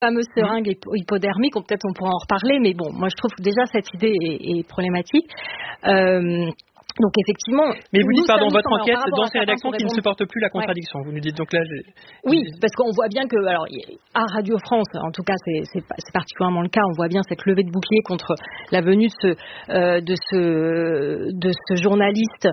fameux seringue hypodermique, peut-être on pourra en reparler, mais bon, moi je trouve que déjà cette idée est problématique. Donc effectivement... Mais vous dites, pardon, votre enquête dans ces rédactions qui ne supportent plus la contradiction. Ouais. Vous nous dites donc là... Oui, parce qu'on voit bien que, alors, à Radio France, en tout cas, c'est particulièrement le cas, on voit bien cette levée de bouclier contre la venue de ce journaliste,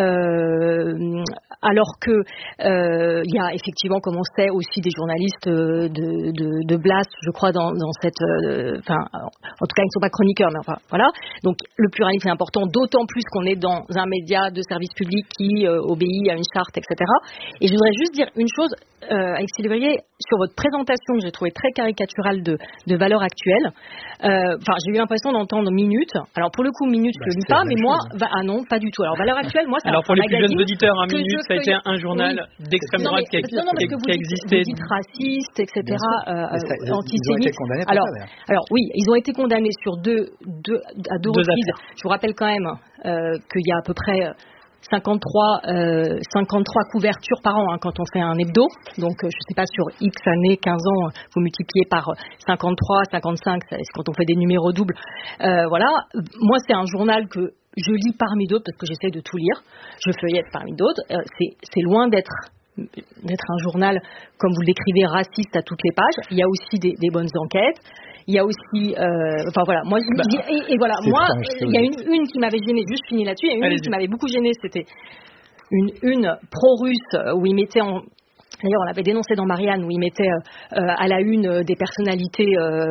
alors que il y a effectivement, comme on sait, aussi des journalistes de Blast, je crois, dans cette... en tout cas, ils ne sont pas chroniqueurs, mais enfin, voilà. Donc, le pluralisme est important, d'autant plus qu'on est dans un média de service public qui obéit à une charte, etc. Et je voudrais juste dire une chose, Alexis Lévrier, sur votre présentation que j'ai trouvée très caricaturale de Valeurs Actuelles. J'ai eu l'impression d'entendre Minute. Alors pour le coup, Minute, je ne lis pas, mais moi, non, pas du tout. Alors Valeurs Actuelles, moi, c'est alors pour les plus jeunes auditeurs, Minute, ça a été un journal d'extrême droite qui a existé. Vous dites raciste, etc. Antisémite. Alors oui, ils ont été condamnés sur deux reprises. Je vous rappelle quand même qu'il y a à peu près 53 couvertures par an quand on fait un hebdo. Donc, je ne sais pas, sur X années, 15 ans, vous multipliez par 53, 55, c'est quand on fait des numéros doubles. Voilà. Moi, c'est un journal que je lis parmi d'autres parce que j'essaie de tout lire. Je feuillette parmi d'autres. C'est loin d'être un journal, comme vous le décrivez, raciste à toutes les pages. Il y a aussi des bonnes enquêtes. Il y a aussi, moi, moi, il y a une qui m'avait gênée, juste finie là-dessus, il y a une qui m'avait beaucoup gênée, c'était une pro-russe où il mettait d'ailleurs, on l'avait dénoncé dans Marianne, où il mettait à la une des personnalités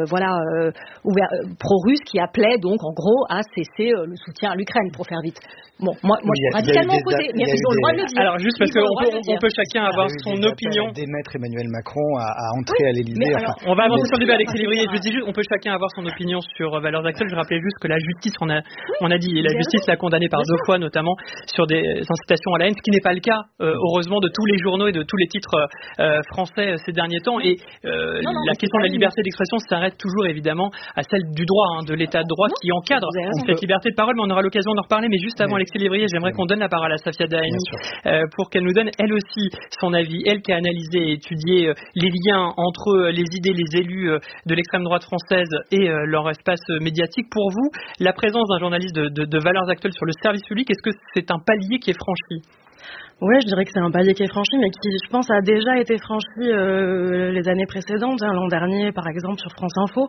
pro-russes qui appelaient donc en gros à cesser le soutien à l'Ukraine, pour faire vite. Bon, moi je suis radicalement opposée, mais ils ont le droit de le dire. Alors juste parce qu'on peut chacun avoir son opinion. D'émettre Emmanuel Macron à entrer à l'Élysée. On va avancer sur le débat avec Alexis Lévrier. Je dis juste, on peut chacun avoir son opinion sur Valeurs Actuelles. Je rappelais juste que la justice, on a dit, et la justice l'a condamné par 2 fois, notamment sur des incitations à la haine, ce qui n'est pas le cas, heureusement, de tous les journaux et de tous les titres français ces derniers temps. Et la question de la liberté d'expression s'arrête toujours évidemment à celle du droit, de l'état de droit qui encadre cette liberté de parole. Mais on aura l'occasion d'en reparler. Mais juste avant Alexis Lévrier, j'aimerais qu'on donne la parole à Safia Dahani pour qu'elle nous donne elle aussi son avis. Elle qui a analysé et étudié les liens entre les idées, les élus de l'extrême droite française et leur espace médiatique. Pour vous, la présence d'un journaliste de Valeurs Actuelles sur le service public, est-ce que c'est un palier qui est franchi ? Oui, je dirais que c'est un palier qui est franchi, mais qui, je pense, a déjà été franchi les années précédentes. L'an dernier, par exemple, sur France Info,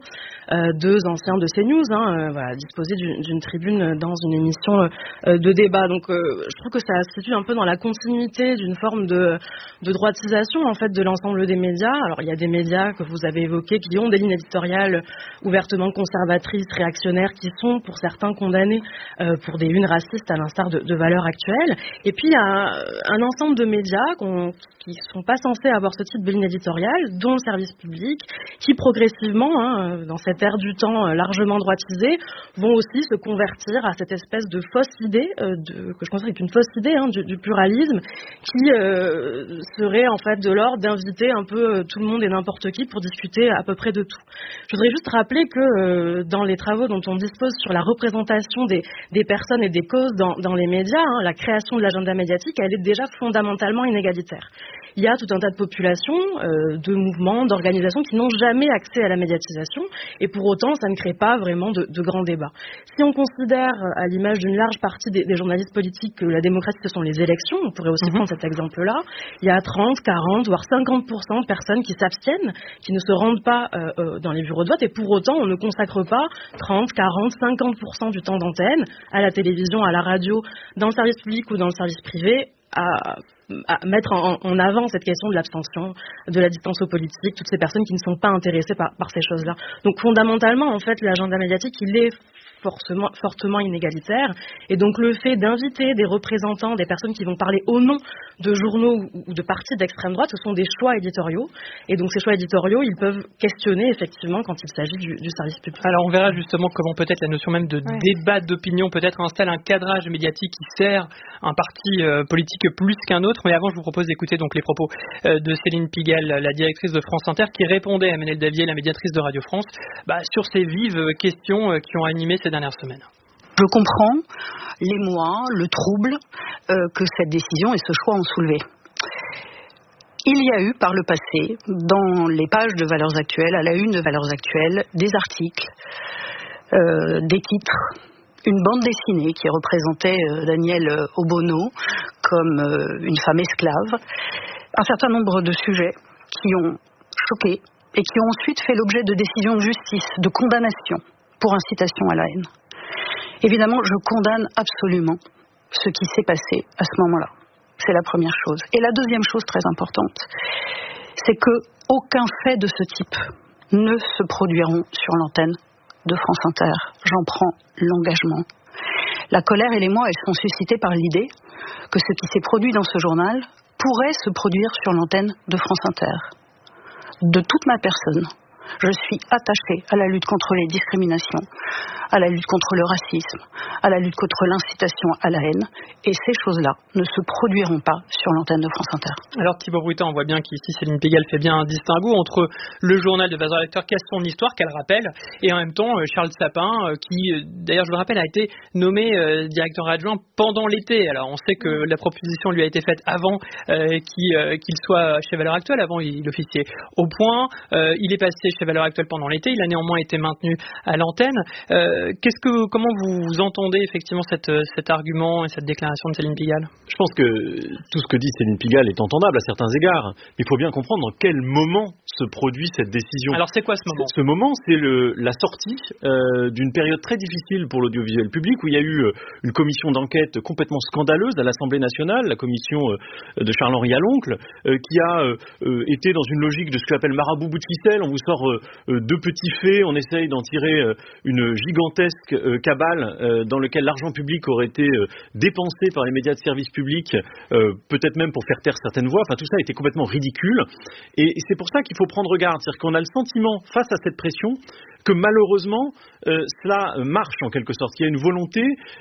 2 anciens de CNews disposaient d'une tribune dans une émission de débat. Donc, je trouve que ça se situe un peu dans la continuité d'une forme de droitisation, en fait, de l'ensemble des médias. Alors, il y a des médias que vous avez évoqués qui ont des lignes éditoriales ouvertement conservatrices, réactionnaires, qui sont, pour certains, condamnés pour des unes racistes, à l'instar de Valeurs Actuelles. Et puis, il y a un ensemble de médias qui ne sont pas censés avoir ce type de ligne éditoriale, dont le service public, qui progressivement, dans cette ère du temps largement droitisée, vont aussi se convertir à cette espèce de fausse idée, que je considère une fausse idée du pluralisme, qui serait en fait de l'ordre d'inviter un peu tout le monde et n'importe qui pour discuter à peu près de tout. Je voudrais juste rappeler que dans les travaux dont on dispose sur la représentation des personnes et des causes dans les médias, la création de l'agenda médiatique, elle est déjà fondamentalement inégalitaire. Il y a tout un tas de populations, de mouvements, d'organisations qui n'ont jamais accès à la médiatisation et pour autant ça ne crée pas vraiment de grands débats. Si on considère à l'image d'une large partie des journalistes politiques que la démocratie ce sont les élections, on pourrait aussi prendre cet exemple-là, il y a 30, 40 voire 50% de personnes qui s'abstiennent, qui ne se rendent pas dans les bureaux de vote et pour autant on ne consacre pas 30, 40, 50% du temps d'antenne à la télévision, à la radio, dans le service public ou dans le service privé à mettre en avant cette question de l'abstention, de la distance aux politiques, toutes ces personnes qui ne sont pas intéressées par ces choses-là. Donc fondamentalement, en fait, l'agenda médiatique, il est fortement inégalitaire. Et donc le fait d'inviter des représentants, des personnes qui vont parler au nom de journaux ou de partis d'extrême droite, ce sont des choix éditoriaux. Et donc ces choix éditoriaux, ils peuvent questionner effectivement quand il s'agit du service public. Alors on verra justement comment peut-être la notion même de débat d'opinion peut-être installe un cadrage médiatique qui sert un parti politique plus qu'un autre. Mais avant, je vous propose d'écouter donc les propos de Céline Pigalle, la directrice de France Inter, qui répondait à Emmanuelle Davier, la médiatrice de Radio France, sur ces vives questions qui ont animé ces dernières semaines. Je comprends l'émoi, le trouble que cette décision et ce choix ont soulevé. Il y a eu par le passé, dans les pages de Valeurs Actuelles, à la une de Valeurs Actuelles, des articles, des titres, une bande dessinée qui représentait Danielle Obono comme une femme esclave, un certain nombre de sujets qui ont choqué et qui ont ensuite fait l'objet de décisions de justice, de condamnation pour incitation à la haine. Évidemment, je condamne absolument ce qui s'est passé à ce moment-là. C'est la première chose. Et la deuxième chose très importante, c'est que aucun fait de ce type ne se produiront sur l'antenne de France Inter. J'en prends l'engagement. La colère et l'émoi, elles sont suscitées par l'idée que ce qui s'est produit dans ce journal pourrait se produire sur l'antenne de France Inter. De toute ma personne, je suis attachée à la lutte contre les discriminations, à la lutte contre le racisme, à la lutte contre l'incitation à la haine. Et ces choses-là ne se produiront pas sur l'antenne de France Inter. Alors Thibaut Brutin, on voit bien qu'ici Céline Pigalle fait bien un distinguo entre le journal de Valeurs Actuelles, qui a son histoire, qu'elle rappelle, et en même temps Charles Sapin, qui d'ailleurs je le rappelle a été nommé directeur adjoint pendant l'été. Alors on sait que la proposition lui a été faite avant qu'il soit chez Valeurs Actuelles, avant il officiait au Point, il est passé chez Valeurs Actuelles pendant l'été, il a néanmoins été maintenu à l'antenne. Comment vous entendez effectivement cet argument et cette déclaration de Céline Pigalle? Je pense que tout ce que dit Céline Pigalle est entendable à certains égards. Il faut bien comprendre dans quel moment se produit cette décision. Alors c'est quoi ce moment? Ce moment, c'est la sortie d'une période très difficile pour l'audiovisuel public, où il y a eu une commission d'enquête complètement scandaleuse à l'Assemblée nationale, la commission de Charles-Henri Aloncle, qui a été dans une logique de ce qu'on appelle marabout bout de ficelle. On vous sort deux petits faits, on essaye d'en tirer une gigantesque cabale dans laquelle l'argent public aurait été dépensé par les médias de service public, peut-être même pour faire taire certaines voix. Enfin, tout ça a été complètement ridicule. Et c'est pour ça qu'il faut prendre garde. C'est-à-dire qu'on a le sentiment, face à cette pression, que malheureusement, cela marche en quelque sorte. Il y a une volonté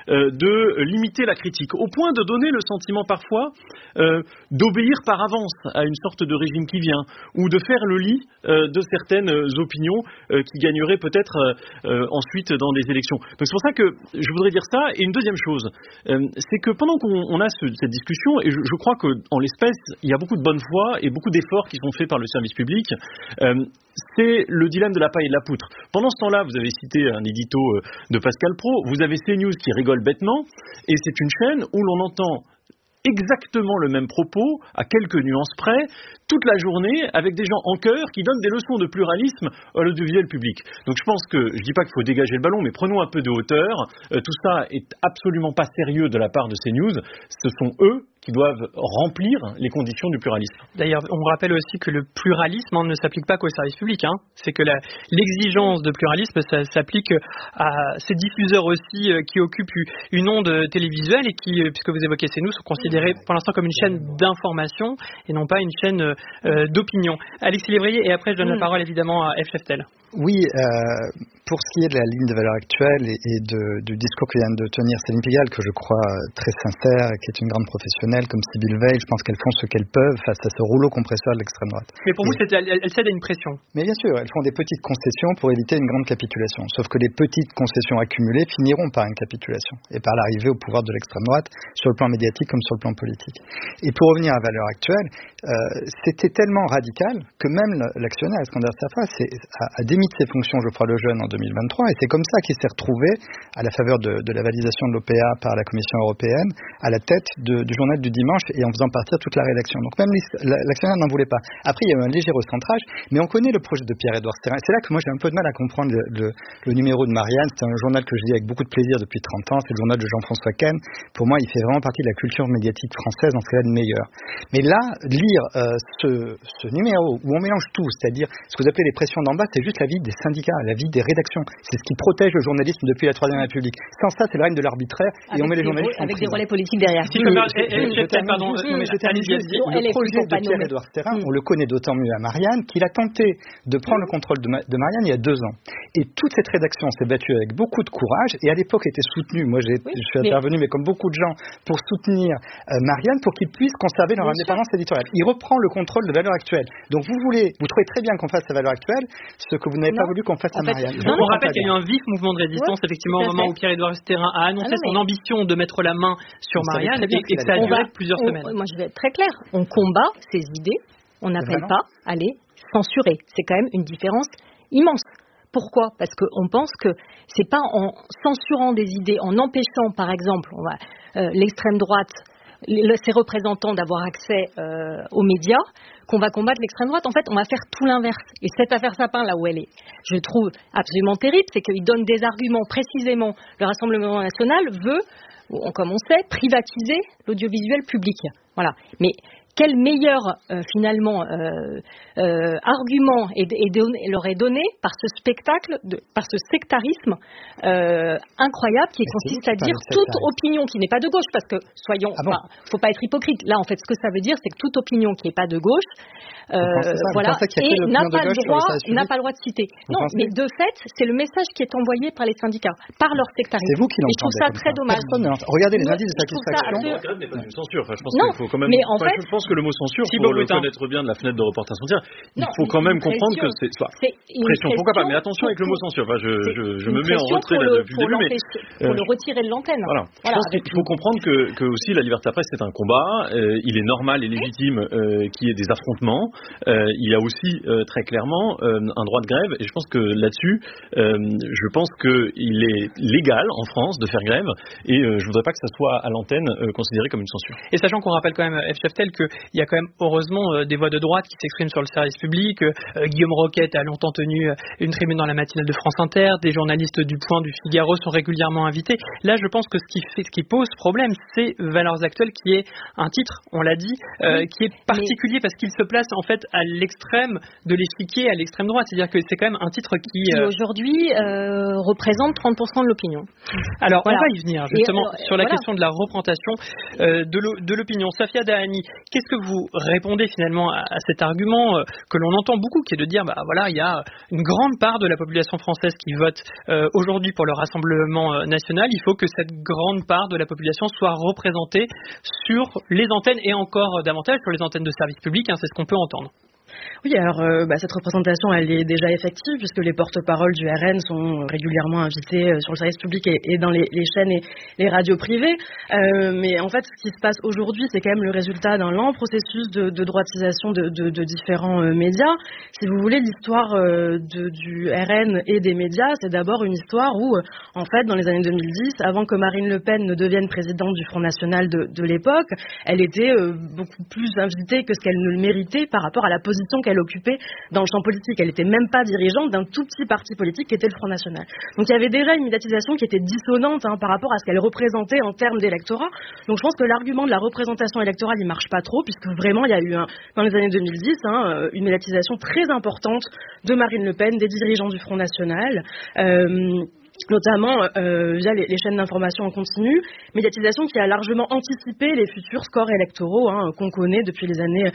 de limiter la critique, au point de donner le sentiment parfois d'obéir par avance à une sorte de régime qui vient, ou de faire le lit de certaines opinions qui gagneraient peut-être ensuite dans des élections. Donc c'est pour ça que je voudrais dire ça. Et une deuxième chose, c'est que pendant qu'on a cette discussion, et je crois qu'en l'espèce, il y a beaucoup de bonne foi et beaucoup d'efforts qui sont faits par le service public, c'est le dilemme de la paille et de la poutre. Pendant ce temps-là, vous avez cité un édito de Pascal Praud, vous avez CNews qui rigole bêtement, et c'est une chaîne où l'on entend exactement le même propos, à quelques nuances près, toute la journée, avec des gens en chœur qui donnent des leçons de pluralisme à l'audiovisuel public. Donc je pense que, je dis pas qu'il faut dégager le ballon, mais prenons un peu de hauteur. Tout ça est absolument pas sérieux de la part de CNews. Ce sont eux qui doivent remplir les conditions du pluralisme. D'ailleurs, on rappelle aussi que le pluralisme ne s'applique pas qu'au service public. C'est que l'exigence de pluralisme, ça s'applique à ces diffuseurs aussi qui occupent une onde télévisuelle et qui, puisque vous évoquez CNews, sont considérés pour l'instant comme une chaîne d'information et non pas une chaîne d'opinion. Alexis Lévrier, et après je donne la parole évidemment à F. Cheftel. Oui, pour ce qui est de la ligne de Valeurs Actuelles et du discours que vient de tenir Céline Pigalle, que je crois très sincère, qui est une grande professionnelle comme Sybille Veil, je pense qu'elles font ce qu'elles peuvent face à ce rouleau compresseur de l'extrême droite. Mais pour vous, elles cèdent à une pression? Mais bien sûr, elles font des petites concessions pour éviter une grande capitulation. Sauf que les petites concessions accumulées finiront par une capitulation et par l'arrivée au pouvoir de l'extrême droite, sur le plan médiatique comme sur le plan politique. Et pour revenir à Valeurs Actuelles, c'était tellement radical que même l'actionnaire Iskander Safa a démis de ses fonctions Geoffroy Lejeune en 2023, et c'est comme ça qu'il s'est retrouvé, à la faveur de la validation de l'OPA par la Commission européenne, à la tête du journal du dimanche et en faisant partir toute la rédaction. Donc même l'actionnaire n'en voulait pas. Après, il y a eu un léger recentrage, mais on connaît le projet de Pierre-Édouard Stérin. C'est là que moi j'ai un peu de mal à comprendre le numéro de Marianne. C'est un journal que je lis avec beaucoup de plaisir depuis 30 ans. C'est le journal de Jean-François Kahn. Pour moi, il fait vraiment partie de la culture médiatique française, en ce cas de meilleur. Mais là, lire ce numéro où on mélange tout, c'est-à-dire ce que vous appelez les pressions d'en bas, c'est juste la vie des syndicats, la vie des rédactions. C'est ce qui protège le journalisme depuis la Troisième République. Sans ça, c'est le règne de l'arbitraire et on met les journalistes avec des relais politiques derrière. Le projet de Pierre-Édouard Stérin, on le connaît d'autant mieux à Marianne, qu'il a tenté de prendre le contrôle de Marianne il y a 2 ans. Et toute cette rédaction s'est battue avec beaucoup de courage et à l'époque était soutenue. Moi, je suis intervenu, mais comme beaucoup de gens, pour soutenir Marianne, pour qu'ils puissent conserver leur indépendance éditoriale. Il reprend le contrôle de Valeurs Actuelles. Donc vous trouvez très bien qu'on fasse à Valeurs Actuelles ce que vous n'avez pas voulu qu'on fasse à Marianne. On rappelle qu'il y a eu un vif mouvement de résistance, effectivement, au moment où Pierre-Édouard Stérin a annoncé son ambition de mettre la main sur Marianne et que ça a duré plusieurs semaines. Moi, je vais être très claire. On combat ces idées On n'appelle pas à les censurer. C'est quand même une différence immense. Pourquoi ? Parce qu'on pense que c'est pas en censurant des idées, en empêchant, par exemple, l'extrême droite, ses représentants d'avoir accès aux médias, qu'on va combattre l'extrême droite. En fait, on va faire tout l'inverse. Et cette affaire Sapin, là où elle est, je trouve absolument terrible, c'est qu'il donne des arguments précisément. Le Rassemblement national veut, comme on sait, privatiser l'audiovisuel public. Voilà. Mais quel meilleur finalement argument leur est donné par ce spectacle, par ce sectarisme incroyable qui consiste à dire toute opinion qui n'est pas de gauche, parce que faut pas être hypocrite. Là, en fait, ce que ça veut dire, c'est que toute opinion qui n'est pas de gauche, n'a pas le droit de citer. Non, mais de fait, c'est le message qui est envoyé par les syndicats, par leur sectarisme. C'est vous qui l'entendez. Je trouve ça très dommage. Regardez les indices de satisfaction. La grève n'est pas une censure. Enfin, je pense qu'il faut quand même. Je pense que le mot censure, pour le connaître bien de la fenêtre de Reporters sans frontières, il faut quand même comprendre que c'est pression. Pourquoi pas ? Mais attention avec le mot censure. Enfin, je me mets en retrait là depuis le début, pour le retirer de l'antenne. Voilà. Je pense qu'il faut comprendre que aussi la liberté de presse c'est un combat. Il est normal et légitime qu'il y ait des affrontements. Il y a aussi très clairement un droit de grève. Et je pense que là-dessus, je pense qu'il est légal en France de faire grève. Et je voudrais pas que ça soit à l'antenne considéré comme une censure. Et sachant qu'on rappelle quand même, F. Cheftel, qu'il y a quand même heureusement des voix de droite qui s'expriment sur le service public. Guillaume Roquette a longtemps tenu une tribune dans la matinale de France Inter. Des journalistes du Point, du Figaro sont régulièrement invités. Là, je pense que ce qui pose problème, c'est Valeurs Actuelles, qui est un titre, on l'a dit, qui est particulier parce qu'il se place en fait à l'extrême de l'échiquier, à l'extrême droite. C'est-à-dire que c'est quand même un titre qui aujourd'hui représente 30% de l'opinion. Alors, on va y venir justement sur la question de la représentation de l'opinion. Safia Dahani, qu'est-ce que vous répondez finalement à cet argument que l'on entend beaucoup, qui est de dire, il y a une grande part de la population française qui vote aujourd'hui pour le Rassemblement national. Il faut que cette grande part de la population soit représentée sur les antennes et encore davantage sur les antennes de service public. C'est ce qu'on peut entendre. Oui, alors cette représentation, elle est déjà effective puisque les porte-paroles du RN sont régulièrement invités sur le service public et dans les chaînes et les radios privées. Mais en fait, ce qui se passe aujourd'hui, c'est quand même le résultat d'un lent processus de droitisation de différents médias. Si vous voulez, l'histoire du RN et des médias, c'est d'abord une histoire où, en fait, dans les années 2010, avant que Marine Le Pen ne devienne présidente du Front National de l'époque, elle était beaucoup plus invitée que ce qu'elle ne le méritait par rapport à la position qu'elle occupait dans le champ politique. Elle n'était même pas dirigeante d'un tout petit parti politique qui était le Front National. Donc il y avait déjà une médiatisation qui était dissonante par rapport à ce qu'elle représentait en termes d'électorat. Donc je pense que l'argument de la représentation électorale, il marche pas trop, puisque vraiment il y a eu dans les années 2010 une médiatisation très importante de Marine Le Pen, des dirigeants du Front National. Notamment via les chaînes d'information en continu, médiatisation qui a largement anticipé les futurs scores électoraux qu'on connaît depuis les années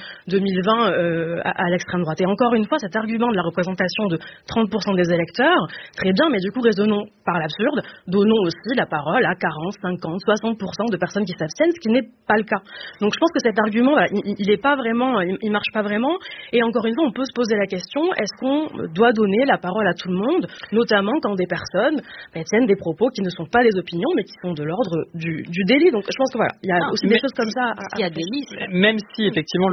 2020 à l'extrême droite. Et encore une fois, cet argument de la représentation de 30% des électeurs, très bien, mais du coup, raisonnons par l'absurde, donnons aussi la parole à 40, 50, 60% de personnes qui s'abstiennent, ce qui n'est pas le cas. Donc je pense que cet argument, il est pas vraiment, il marche pas vraiment. Et encore une fois, on peut se poser la question, est-ce qu'on doit donner la parole à tout le monde, notamment quand des personnes tiennent des propos qui ne sont pas des opinions, mais qui sont de l'ordre du délit. Donc je pense que il y a aussi des choses comme ça. Il y a délit. Même si effectivement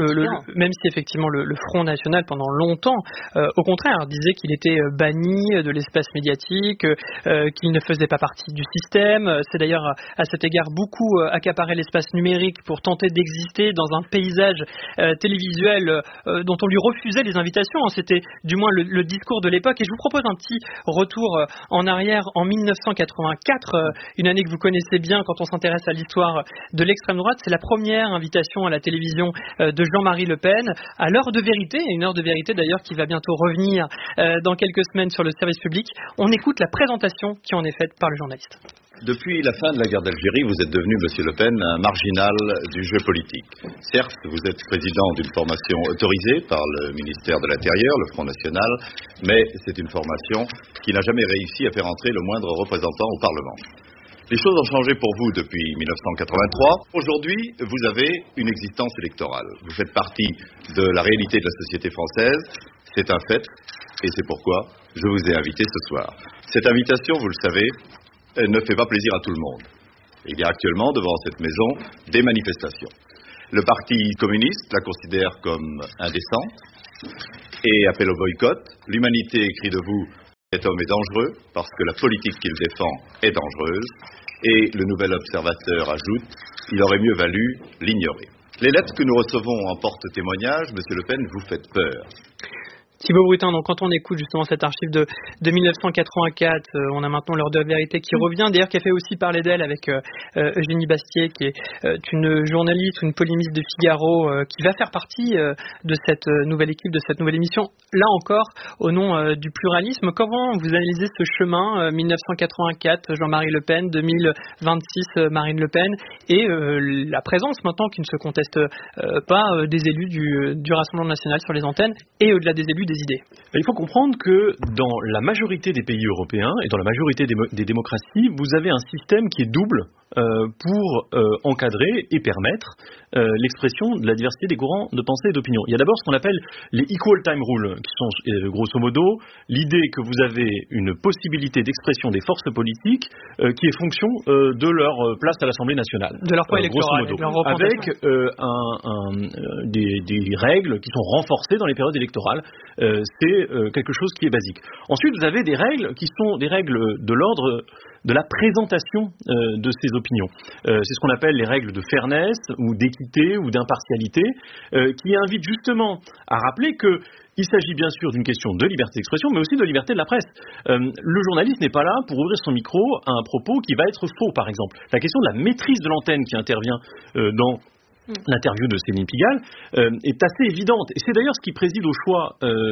le Front National pendant longtemps, au contraire, disait qu'il était banni de l'espace médiatique, qu'il ne faisait pas partie du système. C'est d'ailleurs à cet égard beaucoup accaparé l'espace numérique pour tenter d'exister dans un paysage télévisuel dont on lui refusait les invitations. C'était du moins le discours de l'époque. Et je vous propose un petit retour en arrière. En 1984, une année que vous connaissez bien quand on s'intéresse à l'histoire de l'extrême droite, c'est la première invitation à la télévision de Jean-Marie Le Pen à l'heure de vérité, une heure de vérité d'ailleurs qui va bientôt revenir dans quelques semaines sur le service public. On écoute la présentation qui en est faite par le journaliste. Depuis la fin de la guerre d'Algérie, vous êtes devenu, Monsieur Le Pen, un marginal du jeu politique. Certes, vous êtes président d'une formation autorisée par le ministère de l'Intérieur, le Front National, mais c'est une formation qui n'a jamais réussi à faire entrer le moindre représentant au Parlement. Les choses ont changé pour vous depuis 1983. Aujourd'hui, vous avez une existence électorale. Vous faites partie de la réalité de la société française. C'est un fait, et c'est pourquoi je vous ai invité ce soir. Cette invitation, vous le savez, ne fait pas plaisir à tout le monde. Il y a actuellement devant cette maison des manifestations. Le Parti communiste la considère comme indécente et appelle au boycott. L'Humanité écrit de vous: cet homme est dangereux parce que la politique qu'il défend est dangereuse. Et le Nouvel Observateur ajoute: il aurait mieux valu l'ignorer. Les lettres que nous recevons en porte-témoignage, Monsieur Le Pen, vous faites peur. Thibaut Brutin, donc quand on écoute justement cette archive de 1984, on a maintenant l'heure de la vérité qui revient, d'ailleurs qui a fait aussi parler d'elle avec Eugénie Bastier, qui est une journaliste ou une polémiste de Figaro, qui va faire partie de cette nouvelle équipe, de cette nouvelle émission, là encore au nom du pluralisme. Comment vous analysez ce chemin 1984, Jean-Marie Le Pen, 2026, Marine Le Pen, et la présence maintenant qui ne se conteste pas des élus du Rassemblement national sur les antennes, et au-delà des élus, des idées. Il faut comprendre que dans la majorité des pays européens et dans la majorité des démocraties, vous avez un système qui est double pour encadrer et permettre l'expression de la diversité des courants de pensée et d'opinion. Il y a d'abord ce qu'on appelle les equal time rules, qui sont grosso modo l'idée que vous avez une possibilité d'expression des forces politiques qui est fonction de leur place à l'Assemblée nationale. De leur poids électoral, avec des règles qui sont renforcées dans les périodes électorales. C'est quelque chose qui est basique. Ensuite, vous avez des règles qui sont des règles de l'ordre de la présentation de ces opinions. C'est ce qu'on appelle les règles de fairness ou d'équité ou d'impartialité, qui invitent justement à rappeler que il s'agit bien sûr d'une question de liberté d'expression, mais aussi de liberté de la presse. Le journaliste n'est pas là pour ouvrir son micro à un propos qui va être faux, par exemple. La question de la maîtrise de l'antenne qui intervient dans l'interview de Céline Pigalle est assez évidente. Et c'est d'ailleurs ce qui préside au choix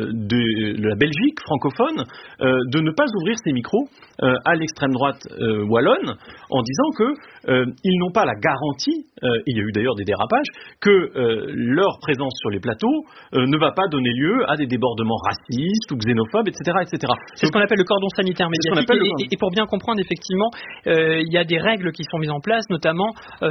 de la Belgique francophone de ne pas ouvrir ses micros à l'extrême droite wallonne en disant qu'ils n'ont pas la garantie, et il y a eu d'ailleurs des dérapages, que leur présence sur les plateaux ne va pas donner lieu à des débordements racistes ou xénophobes, etc. etc. C'est ce qu'on appelle le cordon sanitaire médiatique. Et pour bien comprendre, effectivement, il y a des règles qui sont mises en place, notamment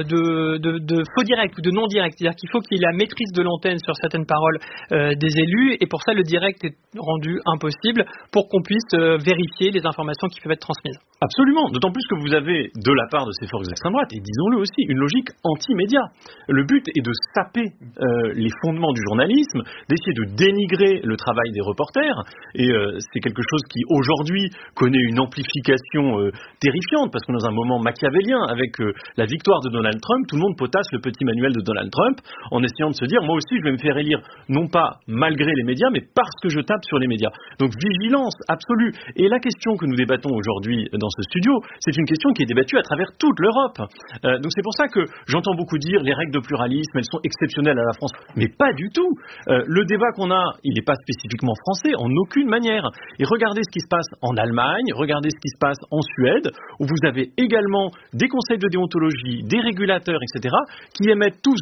de faux directs ou de non direct, c'est-à-dire qu'il faut qu'il y ait la maîtrise de l'antenne sur certaines paroles des élus, et pour ça le direct est rendu impossible pour qu'on puisse vérifier les informations qui peuvent être transmises. Absolument, d'autant plus que vous avez de la part de ces forces d'extrême droite, et disons-le aussi, une logique anti-média. Le but est de saper les fondements du journalisme, d'essayer de dénigrer le travail des reporters, et c'est quelque chose qui aujourd'hui connaît une amplification terrifiante, parce qu'on est dans un moment machiavélien avec la victoire de Donald Trump. Tout le monde potasse le petit manuel de Donald Trump en essayant de se dire: moi aussi je vais me faire élire, non pas malgré les médias, mais parce que je tape sur les médias. Donc vigilance absolue. Et la question que nous débattons aujourd'hui dans ce studio, c'est une question qui est débattue à travers toute l'Europe. Donc c'est pour ça que j'entends beaucoup dire les règles de pluralisme, elles sont exceptionnelles à la France. Mais pas du tout. Le débat qu'on a, il n'est pas spécifiquement français, en aucune manière. Et regardez ce qui se passe en Allemagne, regardez ce qui se passe en Suède, où vous avez également des conseils de déontologie, des régulateurs, etc., qui émettent tous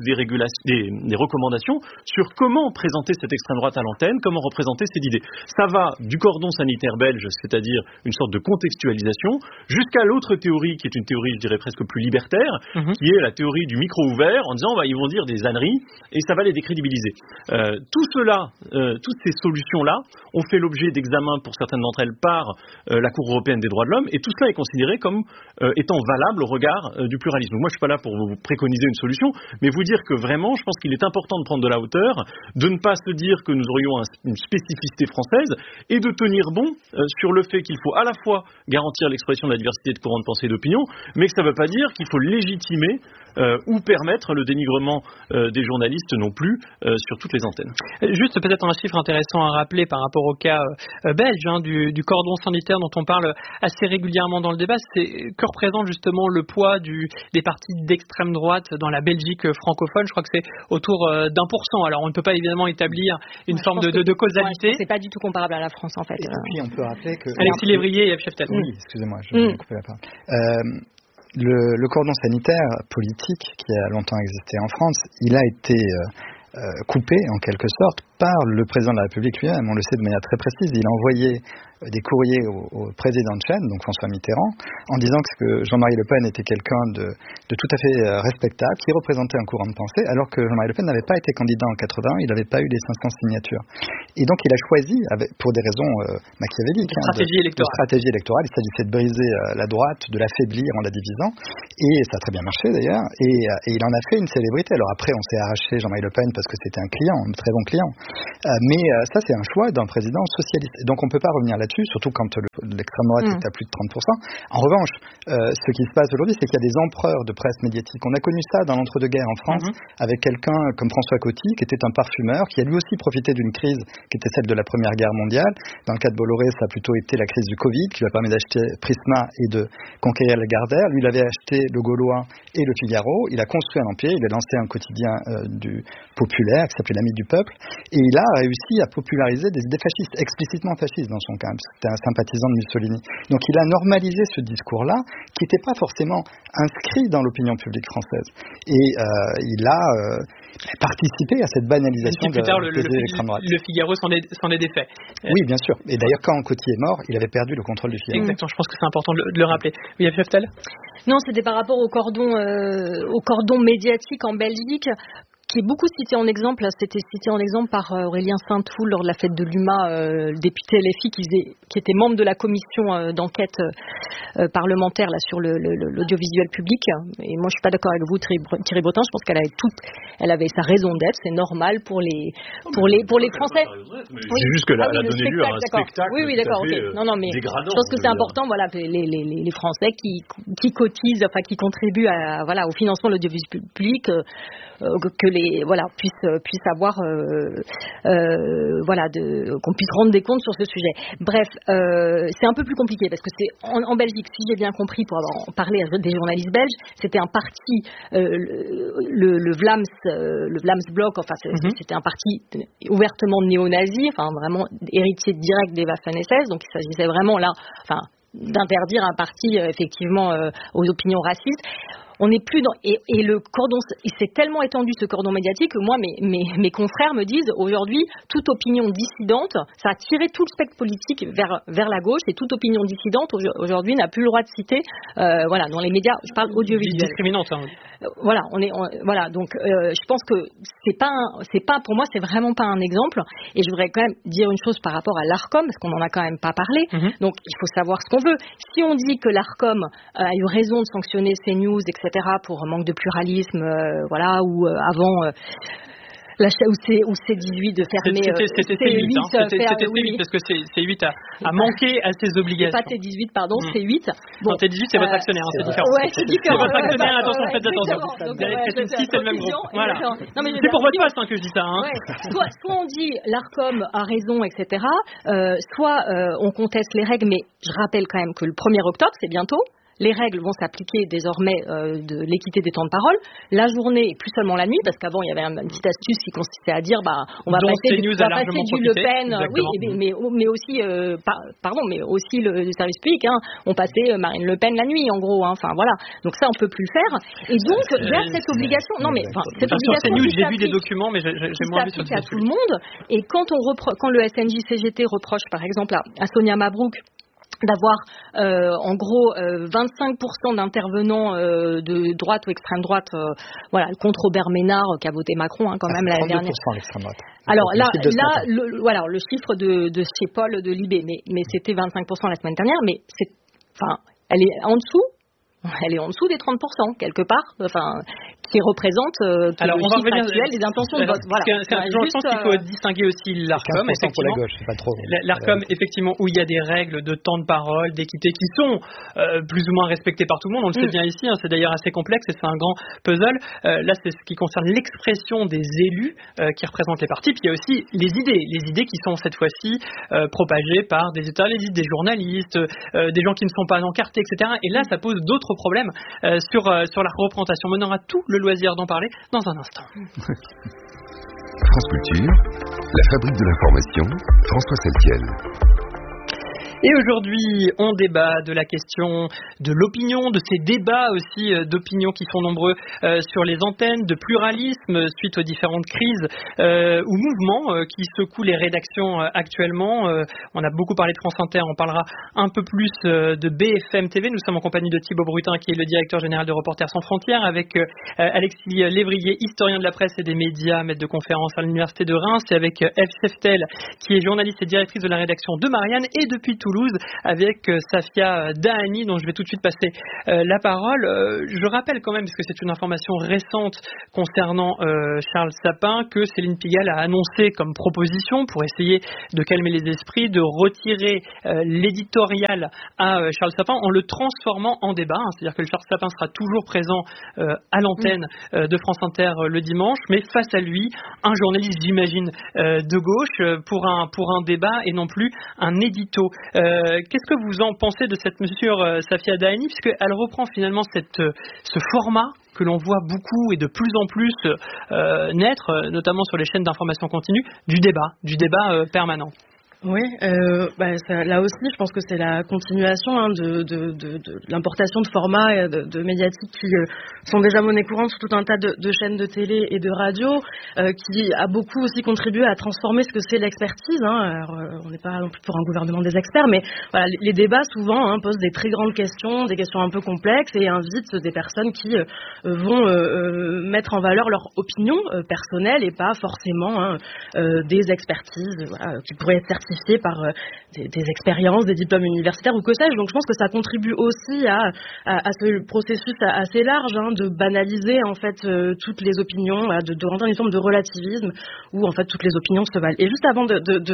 des recommandations sur comment présenter cette extrême droite à l'antenne, comment représenter ces idées. Ça va du cordon sanitaire belge, c'est-à-dire une sorte de contextualisation, jusqu'à l'autre théorie, qui est une théorie, je dirais, presque plus libertaire, qui est la théorie du micro ouvert, en disant ils vont dire des âneries, et ça va les décrédibiliser. Tout cela, toutes ces solutions-là, ont fait l'objet d'examens pour certaines d'entre elles par la Cour européenne des droits de l'homme, et tout cela est considéré comme étant valable au regard du pluralisme. Donc moi, je ne suis pas là pour vous préconiser une solution, mais vous dire que vraiment, je pense qu'il est important de prendre de la hauteur, de ne pas se dire que nous aurions une spécificité française, et de tenir bon sur le fait qu'il faut à la fois garantir l'expression de la diversité de courants de pensée et d'opinion, mais que ça ne veut pas dire qu'il faut légitimer ou permettre le dénigrement des journalistes non plus sur toutes les antennes. Juste peut-être un chiffre intéressant à rappeler par rapport au cas belge du cordon sanitaire dont on parle assez régulièrement dans le débat, c'est que représente justement le poids des partis d'extrême droite dans la Belgique francophone. Je crois que c'est autour d'1%. Alors on ne peut pas évidemment établir une forme de causalité. C'est pas du tout comparable à la France en fait. Et puis on peut rappeler que Alexis Lévrier et Yves Cheftel. Oui, excusez-moi, je vais couper la parole. Le cordon sanitaire politique qui a longtemps existé en France, il a été coupé en quelque sorte part, le président de la République lui-même, on le sait de manière très précise, il a envoyé des courriers au président de chaîne, donc François Mitterrand, en disant que Jean-Marie Le Pen était quelqu'un de tout à fait respectable, qui représentait un courant de pensée, alors que Jean-Marie Le Pen n'avait pas été candidat en 81, il n'avait pas eu les 500 signatures. Et donc il a choisi, pour des raisons machiavéliques, de stratégie électorale, il s'agissait de briser la droite, de l'affaiblir en la divisant, et ça a très bien marché d'ailleurs, et il en a fait une célébrité. Alors après, on s'est arraché Jean-Marie Le Pen parce que c'était un client, un très bon client, mais ça c'est un choix d'un président socialiste. Et donc on ne peut pas revenir là-dessus, surtout quand l'extrême droite est à plus de 30%. En revanche, ce qui se passe aujourd'hui, c'est qu'il y a des empereurs de presse médiatique. On a connu ça dans l'entre-deux-guerres en France, avec quelqu'un comme François Coty, qui était un parfumeur, qui a lui aussi profité d'une crise qui était celle de la Première Guerre mondiale. Dans le cas de Bolloré, ça a plutôt été la crise du Covid, qui lui a permis d'acheter Prisma et de conquérir Lagardère. Lui, il avait acheté Le Gaulois et Le Figaro. Il a construit un empire, il a lancé un quotidien du populaire, qui s'appelait L'Ami du Peuple, et il a réussi à populariser des idées fascistes, explicitement fascistes dans son cas, parce que c'était un sympathisant de Mussolini. Donc il a normalisé ce discours-là, qui n'était pas forcément inscrit dans l'opinion publique française. Et il a participé à cette banalisation de l'extrême droite. Le Figaro s'en est défait. Oui, bien sûr. Et d'ailleurs, quand Coty est mort, il avait perdu le contrôle du Figaro. Exactement, je pense que c'est important de le rappeler. Oui, Feftel ? Non, c'était par rapport au cordon médiatique en Belgique, qui est beaucoup cité en exemple. C'était cité en exemple par Aurélien Saint-Toul lors de la fête de l'UMA, le député LFI qui était membre de la commission d'enquête parlementaire là, sur l'audiovisuel public. Et moi, je suis pas d'accord avec vous, Thierry Breton. Je pense elle avait sa raison d'être. C'est normal pour les Français. C'est juste que la donner lieu à un spectacle. Oui, d'accord. Non, mais je pense que c'est important. Voilà, les Français qui cotisent, enfin qui contribuent au financement de l'audiovisuel public, puissent avoir qu'on puisse rendre des comptes sur ce sujet. Bref, c'est un peu plus compliqué parce que c'est en Belgique, si j'ai bien compris, pour avoir parlé à des journalistes belges, c'était un parti, le Vlaams Blok, enfin c'était un parti ouvertement néo-nazi, enfin vraiment héritier direct des Waffen-SS, donc il s'agissait vraiment là, d'interdire un parti effectivement aux opinions racistes. On n'est plus dans et le cordon, il s'est tellement étendu ce cordon médiatique que moi mes confrères me disent aujourd'hui toute opinion dissidente, ça a tiré tout le spectre politique vers la gauche, et toute opinion dissidente aujourd'hui n'a plus le droit de citer dans les médias, je parle audiovisuels. Discriminante, hein. Donc je pense que c'est pas pour moi, c'est vraiment pas un exemple. Et je voudrais quand même dire une chose par rapport à l'Arcom, parce qu'on en a quand même pas parlé. Donc il faut savoir ce qu'on veut. Si on dit que l'Arcom a eu raison de sanctionner CNews, etc., pour manque de pluralisme, ou avant l'achat ou C18 de fermer. C'était C8, parce que C8 a manqué à ses obligations. Pas T18, pardon, C8. Bon, T18 c'est votre actionnaire, c'est différent. Ouais, c'est différent. C'est votre actionnaire, attention, faites attention. C'est le même groupe. Voilà. C'est pour votre poste que je dis ça. Soit on dit l'Arcom a raison, etc. Soit on conteste les règles, mais je rappelle quand même que le 1er octobre, c'est bientôt. Les règles vont s'appliquer désormais de l'équité des temps de parole, la journée et plus seulement la nuit, parce qu'avant il y avait une petite astuce qui consistait à dire on va passer du Le Pen, mais aussi mais aussi le service public, on passait Marine Le Pen la nuit en gros, donc ça on peut plus le faire, et donc vers cette obligation, cette obligation j'ai vu des documents, mais j'ai moins vu sur à tout le monde. Et quand le SNJ-CGT reproche par exemple à Sonia Mabrouk d'avoir en gros 25% d'intervenants de droite ou extrême droite contre Robert Ménard qui a voté Macron quand même l'année dernière. 32% l'extrême droite. Alors là le chiffre de chez Paul de Libé, mais c'était 25% la semaine dernière, mais elle est en dessous. Elle est en dessous des 30%, quelque part, qui représente le chiffre actuel des intentions de vote. Je pense qu'il faut distinguer aussi l'Arcom, pour la gauche, c'est pas trop. L'Arcom, effectivement, où il y a des règles de temps de parole, d'équité qui sont plus ou moins respectées par tout le monde. On le sait bien ici, c'est d'ailleurs assez complexe et c'est un grand puzzle. Là, c'est ce qui concerne l'expression des élus qui représentent les partis. Puis il y a aussi les idées qui sont cette fois-ci propagées par des états-listes, des journalistes, des gens qui ne sont pas encartés, etc. Et là, ça pose d'autres problèmes sur la représentation. On aura tout le loisir d'en parler dans un instant. France Culture, la fabrique de l'information, François Saltiel. Et aujourd'hui, on débat de la question de l'opinion, de ces débats aussi d'opinion qui sont nombreux sur les antennes, de pluralisme suite aux différentes crises ou mouvements qui secouent les rédactions actuellement. On a beaucoup parlé de France Inter, on parlera un peu plus de BFM TV. Nous sommes en compagnie de Thibaut Brutin, qui est le directeur général de Reporters sans frontières, avec Alexis Lévrier, historien de la presse et des médias, maître de conférence à l'Université de Reims, et avec Eve Cheftel, qui est journaliste et directrice de la rédaction de Marianne, et depuis Toulouse, avec Safia Dahani, dont je vais tout de suite passer la parole. Je rappelle quand même, parce que c'est une information récente concernant Charles Sapin, que Céline Pigalle a annoncé comme proposition, pour essayer de calmer les esprits, de retirer l'éditorial à Charles Sapin en le transformant en débat. C'est-à-dire que Charles Sapin sera toujours présent à l'antenne de France Inter le dimanche, mais face à lui, un journaliste, j'imagine, de gauche, pour un débat et non plus un édito. Qu'est-ce que vous en pensez de cette mesure, Safia Dahani, puisqu'elle reprend finalement ce format que l'on voit beaucoup et de plus en plus naître, notamment sur les chaînes d'information continue, du débat permanent. Oui, là aussi, je pense que c'est la continuation de l'importation de formats de médiatiques qui sont déjà monnaie courante sur tout un tas de chaînes de télé et de radio, qui a beaucoup aussi contribué à transformer ce que c'est l'expertise. Alors, on n'est pas non plus pour un gouvernement des experts, mais voilà, les débats souvent posent des très grandes questions, des questions un peu complexes, et invitent des personnes qui vont mettre en valeur leur opinion personnelle et pas forcément des expertises qui pourraient être certifiées par des expériences, des diplômes universitaires ou que sais-je. Donc je pense que ça contribue aussi à ce processus assez large de banaliser en fait toutes les opinions, de rentrer dans une forme de relativisme où en fait toutes les opinions se valent. Et juste avant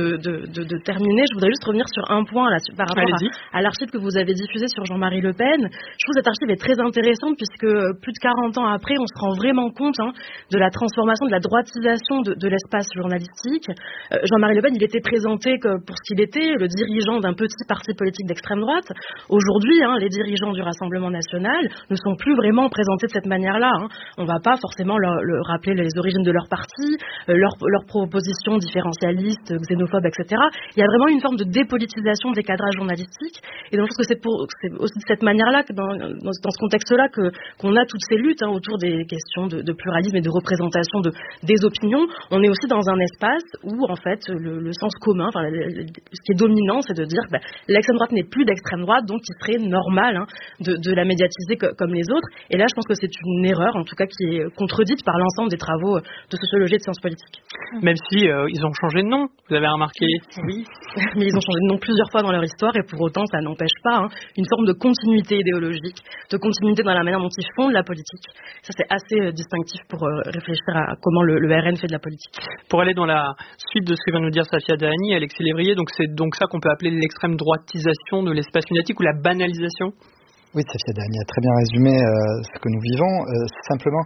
de terminer, je voudrais juste revenir sur un point par rapport à l'archive que vous avez diffusée sur Jean-Marie Le Pen. Je trouve que cette archive est très intéressante puisque plus de 40 ans après, on se rend vraiment compte de la transformation, de la droitisation de l'espace journalistique. Jean-Marie Le Pen, il était présenté pour ce qu'il était, le dirigeant d'un petit parti politique d'extrême droite. Aujourd'hui, les dirigeants du Rassemblement national ne sont plus vraiment présentés de cette manière-là. On ne va pas forcément leur rappeler les origines de leur parti, leurs propositions différentialistes, xénophobes, etc. Il y a vraiment une forme de dépolitisation des cadrages journalistiques. Et donc, je pense que c'est aussi de cette manière-là, que dans ce contexte-là, qu'on a toutes ces luttes autour des questions de pluralisme et de représentation des opinions. On est aussi dans un espace où, en fait, le sens commun, ce qui est dominant, c'est de dire que l'extrême droite n'est plus d'extrême droite, donc il serait normal de la médiatiser comme les autres. Et là, je pense que c'est une erreur, en tout cas, qui est contredite par l'ensemble des travaux de sociologie et de sciences politiques. Même si ils ont changé de nom, vous avez remarqué. Oui, mais ils ont changé de nom plusieurs fois dans leur histoire, et pour autant, ça n'empêche pas une forme de continuité idéologique, de continuité dans la manière dont ils font de la politique. Ça, c'est assez distinctif pour réfléchir à comment le RN fait de la politique. Pour aller dans la suite de ce que vient nous dire Safia Dahani, Alexis Lévrier, donc c'est donc ça qu'on peut appeler l'extrême droitisation de l'espace médiatique ou la banalisation. Oui, Safia Dahani a très bien résumé ce que nous vivons. Simplement,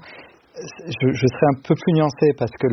je serais un peu plus nuancé parce que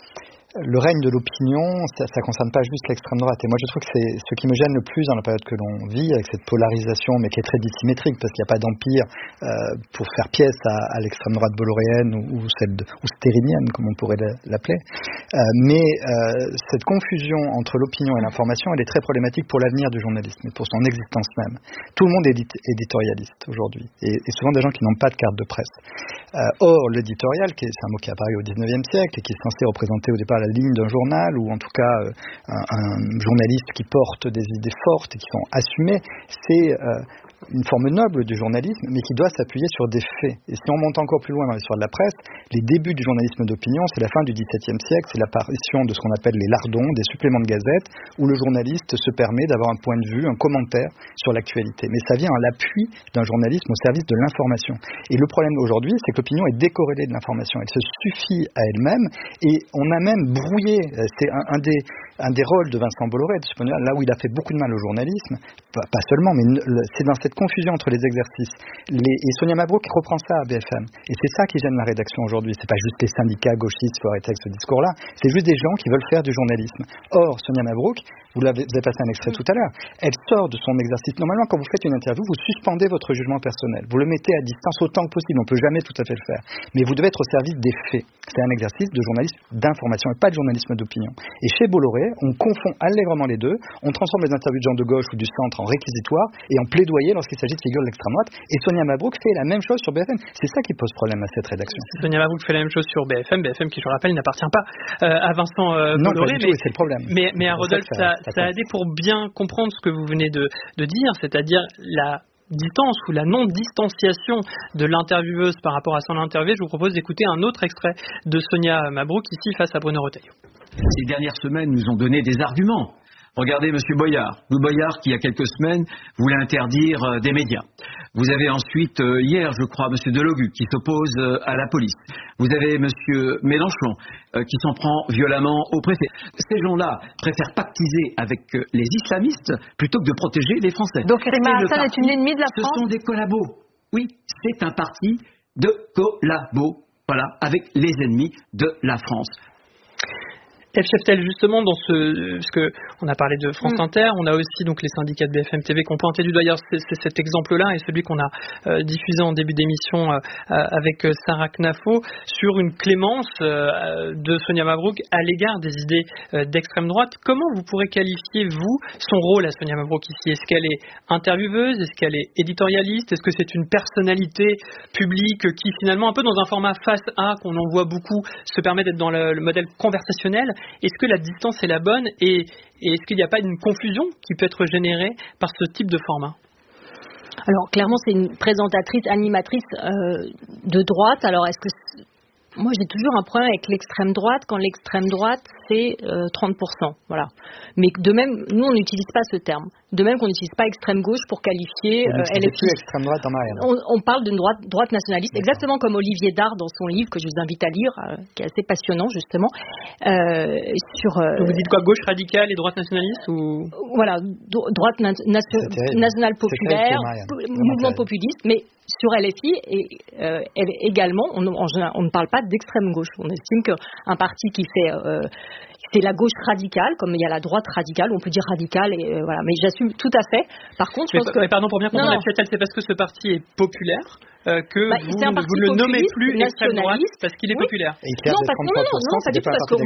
le règne de l'opinion, ça concerne pas juste l'extrême droite. Et moi, je trouve que c'est ce qui me gêne le plus dans la période que l'on vit, avec cette polarisation, mais qui est très dissymétrique, parce qu'il n'y a pas d'empire pour faire pièce à l'extrême droite bolloréenne ou stérinienne, comme on pourrait l'appeler. Mais cette confusion entre l'opinion et l'information, elle est très problématique pour l'avenir du journalisme et pour son existence même. Tout le monde est éditorialiste aujourd'hui, et souvent des gens qui n'ont pas de carte de presse. Or, l'éditorial, c'est un mot qui est apparu au XIXe siècle et qui est censé représenter au départ la ligne d'un journal, ou en tout cas un journaliste qui porte des idées fortes et qui sont assumées, c'est une forme noble du journalisme, mais qui doit s'appuyer sur des faits. Et si on monte encore plus loin dans l'histoire de la presse, les débuts du journalisme d'opinion, c'est la fin du XVIIe siècle, c'est l'apparition de ce qu'on appelle les lardons, des suppléments de gazette, où le journaliste se permet d'avoir un point de vue, un commentaire sur l'actualité. Mais ça vient à l'appui d'un journalisme au service de l'information. Et le problème aujourd'hui, c'est que l'opinion est décorrélée de l'information. Elle se suffit à elle-même, et on a même brouillé, c'est un des rôles de Vincent Bolloré, là où il a fait beaucoup de mal au journalisme, pas seulement, mais c'est dans cette confusion entre les exercices. Et Sonia Mabrouk reprend ça à BFM. Et c'est ça qui gêne la rédaction aujourd'hui. C'est pas juste les syndicats gauchistes qui faut arrêter avec ce discours-là. C'est juste des gens qui veulent faire du journalisme. Or, Sonia Mabrouk, vous avez passé un extrait tout à l'heure, elle sort de son exercice. Normalement, quand vous faites une interview, vous suspendez votre jugement personnel. Vous le mettez à distance autant que possible. On peut jamais tout à fait le faire. Mais vous devez être au service des faits. C'est un exercice de journalisme d'information et pas de journalisme d'opinion. Et chez Bolloré, on confond allègrement les deux, on transforme les interviews de gens de gauche ou du centre en réquisitoires et en plaidoyer lorsqu'il s'agit de figures de l'extrême droite. Et Sonia Mabrouk fait la même chose sur BFM. C'est ça qui pose problème à cette rédaction. Sonia Mabrouk fait la même chose sur BFM qui, je le rappelle, n'appartient pas à Vincent Bolloré. Non, c'est le problème. Mais Rodolphe Saadé, pour bien comprendre ce que vous venez de dire, c'est-à-dire la distance ou la non-distanciation de l'intervieweuse par rapport à son interview, je vous propose d'écouter un autre extrait de Sonia Mabrouk ici face à Bruno Retailleau. Ces dernières semaines nous ont donné des arguments. Regardez M. Boyard. Louis Boyard qui, il y a quelques semaines, voulait interdire des médias. Vous avez ensuite, hier, je crois, M. Delogu qui s'oppose à la police. Vous avez M. Mélenchon qui s'en prend violemment au préfet. Ces gens-là préfèrent pactiser avec les islamistes plutôt que de protéger les Français. Donc Rima Hassan est une ennemie de la France. Ce sont des collabos. Oui, c'est un parti de collabos. Voilà, avec les ennemis de la France. Eve Cheftel, justement, dans parce que on a parlé de France Inter, on a aussi donc les syndicats de BFM TV qui ont pointé du doigt. D'ailleurs, c'est cet exemple-là et celui qu'on a diffusé en début d'émission avec Sarah Knafo sur une clémence de Sonia Mabrouk à l'égard des idées d'extrême droite. Comment vous pourrez qualifier, vous, son rôle à Sonia Mabrouk ici? Est-ce qu'elle est intervieweuse? Est-ce qu'elle est éditorialiste? Est-ce que c'est une personnalité publique qui, finalement, un peu dans un format face A qu'on en voit beaucoup, se permet d'être dans le modèle conversationnel? Est-ce que la distance est la bonne et est-ce qu'il n'y a pas une confusion qui peut être générée par ce type de format? Alors clairement c'est une présentatrice, animatrice de droite. Alors est-ce que moi j'ai toujours un problème avec l'extrême droite quand l'extrême droite c'est 30%, voilà. Mais de même, nous on n'utilise pas ce terme. De même qu'on n'utilise pas extrême gauche pour qualifier LFI. Plus extrême droite en Marianne. On parle d'une droite nationaliste, exactement comme Olivier Dard dans son livre que je vous invite à lire, qui est assez passionnant justement. Donc vous dites quoi, gauche radicale et droite nationaliste ou... Voilà, droite nationale populaire, mouvement populiste, mais sur LFI également, on ne parle pas d'extrême gauche. On estime qu'un parti qui fait c'est la gauche radicale, comme il y a la droite radicale, on peut dire radicale, et voilà. Mais j'assume tout à fait. Par contre, pardon, pour bien comprendre, c'est parce que ce parti est populaire que vous ne le nommez plus extrême droite parce qu'il est populaire. Non, pas du tout, parce qu'on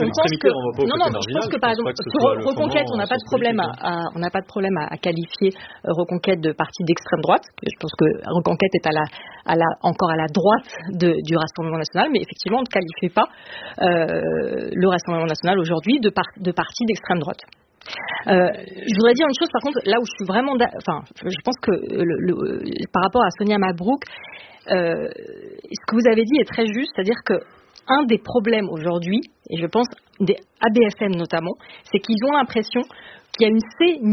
pense que par exemple, sur Reconquête, on n'a pas de problème à qualifier Reconquête de parti d'extrême droite. Je pense que Reconquête est encore à la droite du Rassemblement national, mais effectivement, on ne qualifie pas le Rassemblement national aujourd'hui de parti d'extrême droite. Je voudrais dire une chose, par contre, là où je suis vraiment, je pense que par rapport à Sonia Mabrouk, ce que vous avez dit est très juste, c'est-à-dire que un des problèmes aujourd'hui, et je pense des ABFM notamment, c'est qu'ils ont l'impression qu'il y a une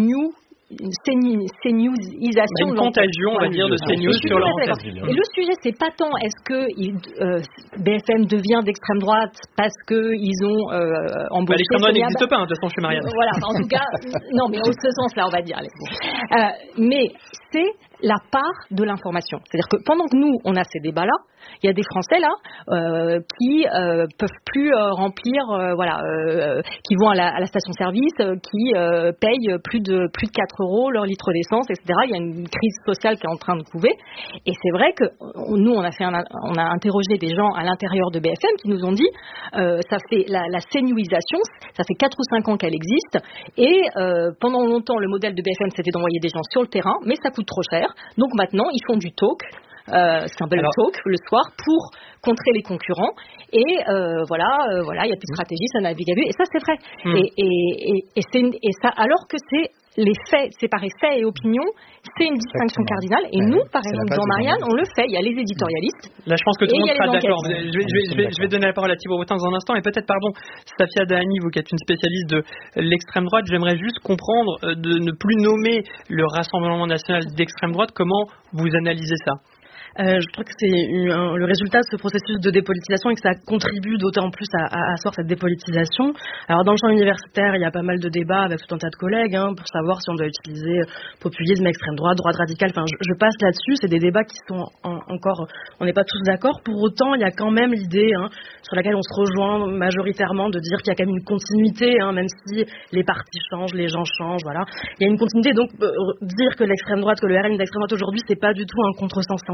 CNewsisation, une contagion, on va dire, de CNews sur leur antenne. Et le sujet, c'est pas tant est-ce que BFM devient d'extrême droite parce que ils ont embauché. L'extrême droite n'existe pas, de toute façon, chez Marianne. Voilà, en tout cas, non, mais au ce sens-là, on va dire. Mais c'est la part de l'information. C'est-à-dire que pendant que nous, on a ces débats-là, il y a des Français là qui peuvent plus remplir, qui vont à la station-service, qui payent plus de 4 € leur litre d'essence, etc. Il y a une crise sociale qui est en train de couver. Et c'est vrai que nous, on a interrogé des gens à l'intérieur de BFM qui nous ont dit, ça fait la CNewisation, ça fait 4 ou 5 ans qu'elle existe. Et pendant longtemps, le modèle de BFM, c'était d'envoyer des gens sur le terrain, mais ça coûte trop cher. Donc maintenant, ils font du talk. C'est un bel talk le soir pour contrer les concurrents et il y a des stratégies, ça navigue à vue et ça c'est vrai et ça alors que c'est les faits, séparer faits et opinion, c'est une distinction cardinale et nous par exemple dans Marianne on le fait, il y a les éditorialistes. Là je pense que tout le monde sera d'accord. Je vais donner la parole à Thibaut Rotin dans un instant et peut-être Safia Dahani, vous qui êtes une spécialiste de l'extrême droite, j'aimerais juste comprendre de ne plus nommer le Rassemblement national d'extrême droite, comment vous analysez ça? Je trouve que c'est le résultat de ce processus de dépolitisation et que ça contribue d'autant plus à asseoir cette dépolitisation. Alors dans le champ universitaire, il y a pas mal de débats avec tout un tas de collègues pour savoir si on doit utiliser populisme, extrême droite, droite radicale. Enfin, je passe là-dessus. C'est des débats qui sont encore, on n'est pas tous d'accord. Pour autant, il y a quand même l'idée sur laquelle on se rejoint majoritairement de dire qu'il y a quand même une continuité, même si les partis changent, les gens changent. Voilà, il y a une continuité. Donc dire que l'extrême droite, que le RN d'extrême droite aujourd'hui, c'est pas du tout un contresens scientifique.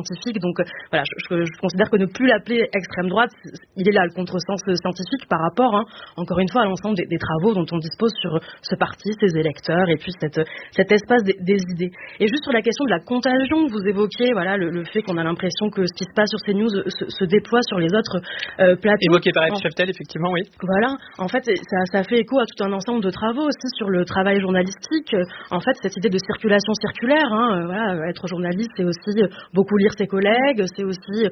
scientifique. Donc voilà, je considère que ne plus l'appeler extrême droite, il est là le contresens scientifique par rapport, encore une fois, à l'ensemble des travaux dont on dispose sur ce parti, ses électeurs, et puis cet espace des idées. Et juste sur la question de la contagion, vous évoquiez le fait qu'on a l'impression que ce qui se passe sur CNews se déploie sur les autres plateaux. Évoqué par Eve Cheptel, effectivement, oui. Voilà, en fait, ça fait écho à tout un ensemble de travaux aussi sur le travail journalistique. En fait, cette idée de circulation circulaire, être journaliste, c'est aussi beaucoup lire ses collègues, c'est aussi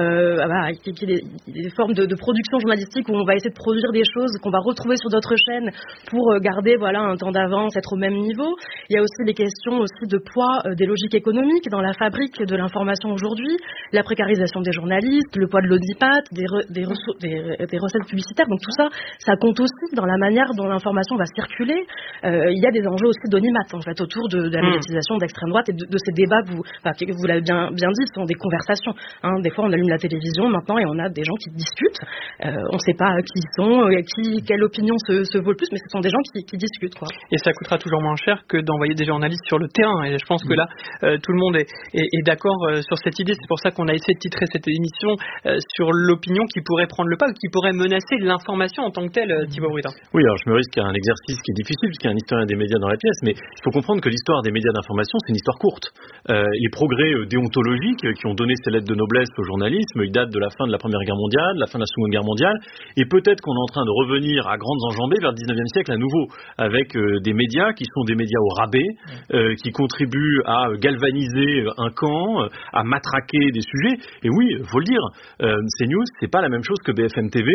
des formes de production journalistique où on va essayer de produire des choses qu'on va retrouver sur d'autres chaînes pour garder un temps d'avance, être au même niveau. Il y a aussi des questions aussi de poids des logiques économiques dans la fabrique de l'information aujourd'hui, la précarisation des journalistes, le poids de l'audipat, des recettes publicitaires. Donc tout ça, ça compte aussi dans la manière dont l'information va circuler. Il y a des enjeux aussi d'onimat en fait autour de la médiatisation d'extrême droite et de ces débats que vous l'avez bien dit, ce sont des conversations. Des fois, on allume la télévision maintenant et on a des gens qui discutent. On ne sait pas qui ils sont, quelle opinion se vaut le plus, mais ce sont des gens qui discutent, quoi. Et ça coûtera toujours moins cher que d'envoyer des journalistes sur le terrain. Et je pense que là, tout le monde est d'accord sur cette idée. C'est pour ça qu'on a essayé de titrer cette émission sur l'opinion qui pourrait prendre le pas, qui pourrait menacer l'information en tant que telle, Thibaut Brutin. Oui, alors je me risque à un exercice qui est difficile, puisqu'il y a un historien des médias dans la pièce, mais il faut comprendre que l'histoire des médias d'information, c'est une histoire courte. Les progrès déontologiques qui ont donné ces lettres de noblesse au journalisme, ils datent de la fin de la Première Guerre mondiale, de la fin de la Seconde Guerre mondiale, et peut-être qu'on est en train de revenir à grandes enjambées vers le 19e siècle à nouveau, avec des médias qui sont des médias au rabais, qui contribuent à galvaniser un camp, à matraquer des sujets. Et oui, faut le dire, CNews, c'est pas la même chose que BFM TV.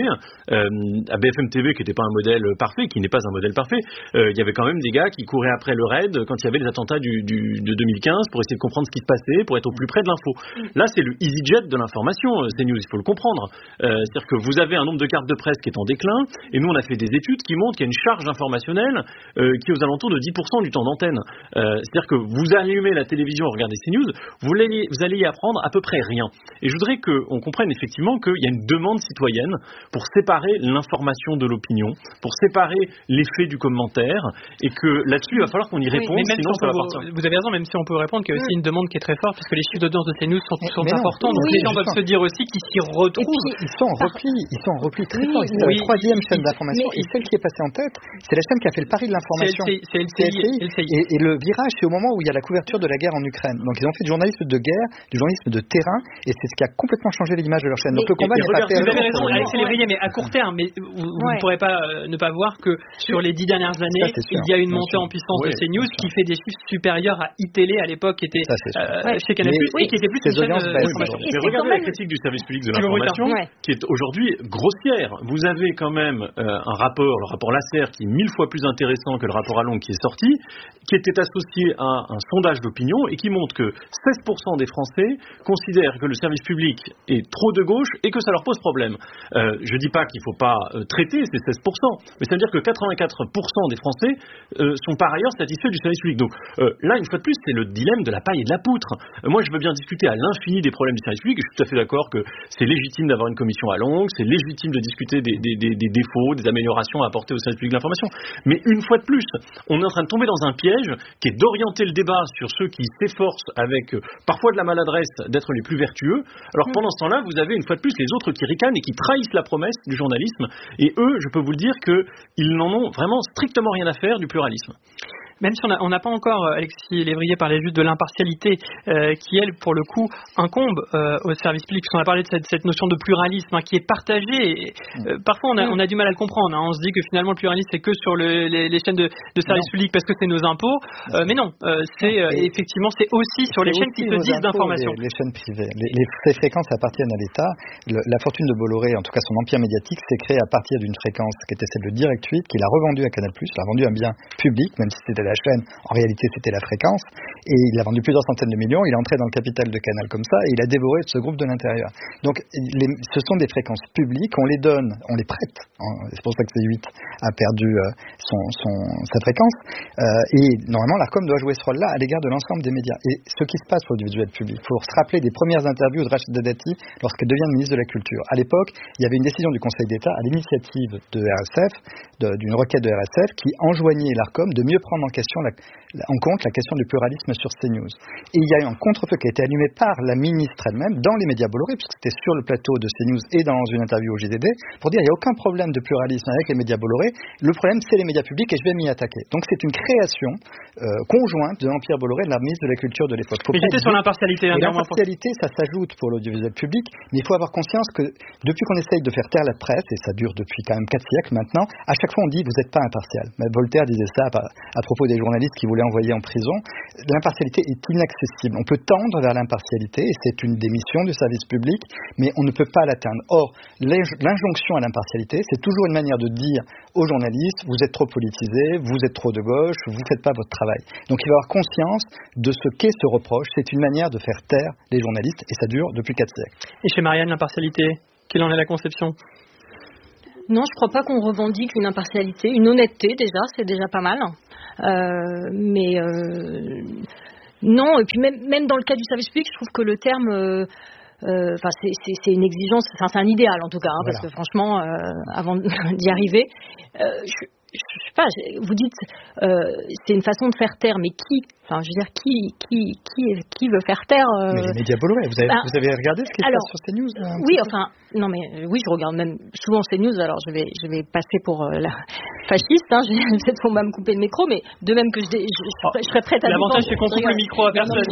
À BFM TV, qui n'était pas un modèle parfait, qui n'est pas un modèle parfait, il y avait quand même des gars qui couraient après le raid quand il y avait les attentats de 2015 pour essayer de comprendre ce qui se passait, pour être au plus près de l'info. Là, c'est le EasyJet de l'information, CNews, il faut le comprendre. C'est-à-dire que vous avez un nombre de cartes de presse qui est en déclin, et nous, on a fait des études qui montrent qu'il y a une charge informationnelle qui est aux alentours de 10% du temps d'antenne. C'est-à-dire que vous allumez la télévision, regardez CNews, vous allez y apprendre à peu près rien. Et je voudrais qu'on comprenne effectivement qu'il y a une demande citoyenne pour séparer l'information de l'opinion, pour séparer l'effet du commentaire, et que là-dessus, il va falloir qu'on y réponde, sinon ça va partir. Vous avez raison, même si on peut répondre qu'il y a aussi une demande qui est très forte, parce que les chiffres d'audience de CNews sont importants, donc les gens doivent se dire aussi qu'ils s'y retrouvent. Ils sont en repli très fort. C'est la troisième chaîne d'information, et celle qui est passée en tête, c'est la chaîne qui a fait le pari de l'information. C'est LCI. Et le virage, c'est au moment où il y a la couverture de la guerre en Ukraine. Donc ils ont fait du journalisme de guerre, du journalisme de terrain, et c'est ce qui a complètement changé l'image de leur chaîne. Donc le combat n'est pas perdu. Vous avez raison, Alex Lévrier, mais à court terme, mais vous ne pourrez pas ne pas voir que sur les 10 dernières années, il y a une montée en puissance de CNews qui fait des chiffres supérieurs à iTélé à l'époque, qui était chez Canal+, et qui était plus une chaîne d'information. Mais regardez la critique du service public de l'information, qui est aujourd'hui grossière. Vous avez quand même un rapport, le rapport Lasserre, qui est 1000 fois plus intéressant que le rapport Allon qui est sorti, qui était associé à un sondage d'opinion et qui montre que 16% des Français considèrent que le service public est trop de gauche et que ça leur pose problème. Je dis pas qu'il faut pas traiter ces 16%, mais ça veut dire que 84% des Français sont par ailleurs satisfaits du service public. Donc là, une fois de plus, c'est le dilemme de la paille et de la poutre. Moi, je veux bien discuter à l'infini des problèmes du service public, et je suis tout à fait d'accord que c'est légitime d'avoir une commission à longue, c'est légitime de discuter des défauts, des améliorations à apporter au service public de l'information. Mais une fois de plus, on est en train de tomber dans un piège qui est d'orienter le débat sur ceux qui s'efforcent avec parfois de la maladresse d'être les plus vertueux. Alors pendant ce temps-là, vous avez une fois de plus les autres qui ricanent et qui trahissent la promesse du journalisme. Et eux, je peux vous le dire qu'ils n'en ont vraiment strictement rien à faire du pluralisme. Même si on n'a pas encore, Alexis Lévrier parlait juste de l'impartialité qui, elle, pour le coup, incombe au service public. Parce qu'on a parlé de cette notion de pluralisme qui est partagée. Et, parfois, on a du mal à le comprendre. On se dit que finalement, le pluralisme, c'est que sur les chaînes de service public parce que c'est nos impôts. Mais non, effectivement, c'est aussi sur les chaînes qui se disent d'information. Les chaînes privées. Ces fréquences appartiennent à l'État. La fortune de Bolloré, en tout cas son empire médiatique, s'est créée à partir d'une fréquence qui était celle de Direct 8, qu'il a revendue à Canal+, l'a vendue à un bien public, même si c'était la chaîne, en réalité c'était la fréquence, et il a vendu plusieurs centaines de millions, il est entré dans le capital de Canal comme ça, et il a dévoré ce groupe de l'intérieur. Donc ce sont des fréquences publiques, on les donne, on les prête, c'est pour ça que C8 a perdu sa fréquence, et normalement l'ARCOM doit jouer ce rôle-là à l'égard de l'ensemble des médias. Et ce qui se passe pour l'audiovisuel public, il faut se rappeler des premières interviews de Rachida Dati lorsqu'elle devient ministre de la Culture. À l'époque, il y avait une décision du Conseil d'État à l'initiative de RSF, d'une requête de RSF, qui enjoignait l'ARCOM de mieux prendre en en compte la question du pluralisme sur CNews. Et il y a eu un contre-feu qui a été allumé par la ministre elle-même dans les médias Bolloré, puisque c'était sur le plateau de CNews et dans une interview au JDD, pour dire il n'y a aucun problème de pluralisme avec les médias Bolloré, le problème c'est les médias publics et je vais m'y attaquer. Donc c'est une création conjointe de l'Empire Bolloré, de la ministre de la Culture de l'époque. Mais j'étais sur l'impartialité. L'impartialité, ça s'ajoute pour l'audiovisuel public, mais il faut avoir conscience que depuis qu'on essaye de faire taire la presse, et ça dure depuis quand même 4 siècles maintenant, à chaque fois on dit vous n'êtes pas impartial. Mais Voltaire disait ça à propos des journalistes qui voulaient envoyer en prison. L'impartialité est inaccessible. On peut tendre vers l'impartialité, et c'est une des missions du service public, mais on ne peut pas l'atteindre. Or, l'injonction à l'impartialité, c'est toujours une manière de dire aux journalistes vous êtes trop politisés, vous êtes trop de gauche, vous ne faites pas votre travail. Donc il va avoir conscience de ce qu'est ce reproche. C'est une manière de faire taire les journalistes, et ça dure depuis 4 siècles. Et chez Marianne, l'impartialité, quelle en est la conception ? Non, je ne crois pas qu'on revendique une impartialité, une honnêteté déjà, c'est déjà pas mal. Non, et puis même dans le cas du service public, je trouve que le terme, c'est une exigence, c'est un idéal en tout cas, hein, voilà. Parce que franchement, avant d'y arriver, je sais pas, vous dites c'est une façon de faire taire, mais qui veut faire taire Mais les médias Bolloré, vous avez regardé ce qui se passe sur CNews oui, je regarde même souvent CNews, alors je vais passer pour la fasciste, hein, peut-être qu'on va me couper le micro, mais de même que je serais prête à l'avantage c'est qu'on coupe le micro à personne.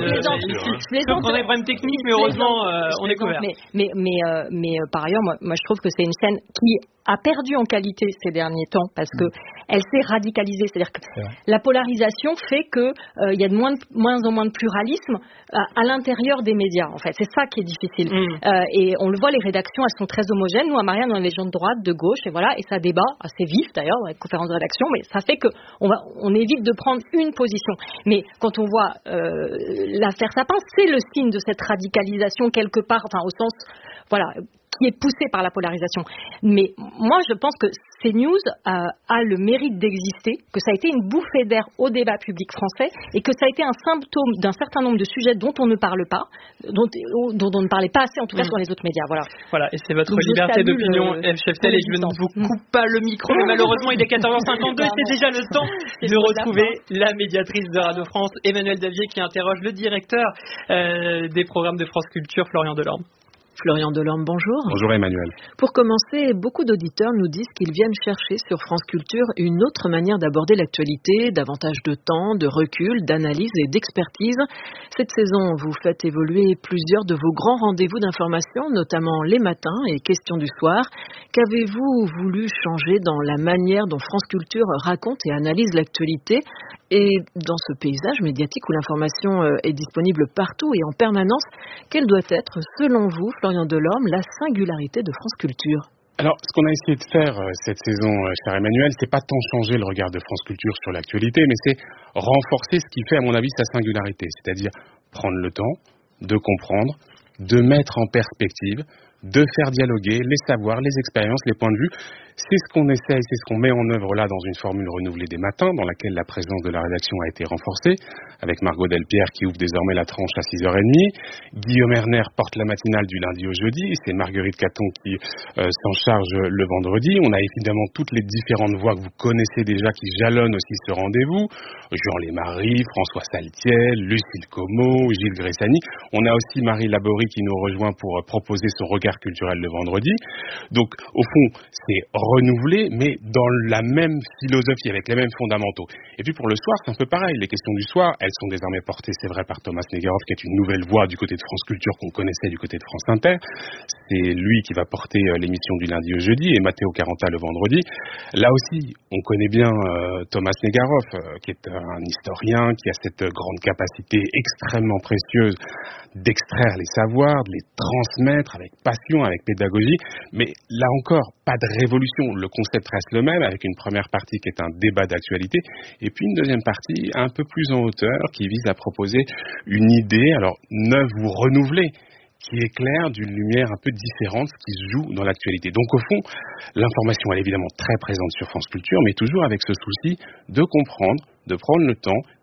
Je plaisante. On a des problèmes techniques, mais heureusement on est couvert. Mais par ailleurs, moi je trouve que c'est une chaîne qui a perdu en qualité ces derniers temps parce que elle s'est radicalisée. C'est-à-dire que la polarisation fait que il y a de moins en moins de pluralisme à l'intérieur des médias. En fait, c'est ça qui est difficile. Et on le voit, les rédactions, elles sont très homogènes. Nous, à Marianne, on a les gens de droite, de gauche, et voilà. Et ça débat assez vif d'ailleurs dans les conférences de rédaction. Mais ça fait que on évite de prendre une position. Mais quand on voit l'affaire Sapin, c'est le signe de cette radicalisation quelque part, enfin au sens, voilà, qui est poussé par la polarisation. Mais moi, je pense que CNews a le mérite d'exister, que ça a été une bouffée d'air au débat public français et que ça a été un symptôme d'un certain nombre de sujets dont on ne parle pas, dont on ne parlait pas assez, en tout cas sur les autres médias. Voilà, et c'est votre liberté d'opinion, Ève Cheftel, et je ne vous coupe pas le micro, mais malheureusement, il est 14h52 et c'est déjà le temps de retrouver la médiatrice de Radio France, Emmanuelle Davier, qui interroge le directeur des programmes de France Culture, Florian Delorme. Florian Delorme, bonjour. Bonjour Emmanuel. Pour commencer, beaucoup d'auditeurs nous disent qu'ils viennent chercher sur France Culture une autre manière d'aborder l'actualité, davantage de temps, de recul, d'analyse et d'expertise. Cette saison, vous faites évoluer plusieurs de vos grands rendez-vous d'information, notamment les matins et questions du soir. Qu'avez-vous voulu changer dans la manière dont France Culture raconte et analyse l'actualité et dans ce paysage médiatique où l'information est disponible partout et en permanence, quelle doit être, selon vous, Florian Delorme, la singularité de France Culture ? Alors, ce qu'on a essayé de faire cette saison, cher Emmanuel, c'est pas tant changer le regard de France Culture sur l'actualité, mais c'est renforcer ce qui fait, à mon avis, sa singularité. C'est-à-dire prendre le temps de comprendre, de mettre en perspective, de faire dialoguer les savoirs, les expériences, les points de vue. C'est ce qu'on essaye, c'est ce qu'on met en œuvre là dans une formule renouvelée des matins, dans laquelle la présence de la rédaction a été renforcée, avec Margot Delpierre qui ouvre désormais la tranche à 6h30. Guillaume Erner porte la matinale du lundi au jeudi. C'est Marguerite Caton qui s'en charge le vendredi. On a évidemment toutes les différentes voix que vous connaissez déjà qui jalonnent aussi ce rendez-vous. Jean Lémarie, François Saltiel, Lucille Como, Gilles Gressani. On a aussi Marie Laborie qui nous rejoint pour proposer son regard culturel le vendredi. Donc, au fond, c'est renouvelé, mais dans la même philosophie, avec les mêmes fondamentaux. Et puis pour le soir, c'est un peu pareil. Les questions du soir, elles sont désormais portées, c'est vrai, par Thomas Negaroff, qui est une nouvelle voix du côté de France Culture qu'on connaissait du côté de France Inter. C'est lui qui va porter l'émission du lundi au jeudi et Matteo Caranta le vendredi. Là aussi, on connaît bien Thomas Negaroff, qui est un historien, qui a cette grande capacité extrêmement précieuse d'extraire les savoirs, de les transmettre avec passion, avec pédagogie. Mais là encore, pas de révolution. Le concept reste le même, avec une première partie qui est un débat d'actualité, et puis une deuxième partie un peu plus en hauteur, qui vise à proposer une idée, alors neuve ou renouvelée, qui éclaire d'une lumière un peu différente ce qui se joue dans l'actualité. Donc au fond, l'information elle est évidemment très présente sur France Culture, mais toujours avec ce souci de comprendre, de prendre le temps,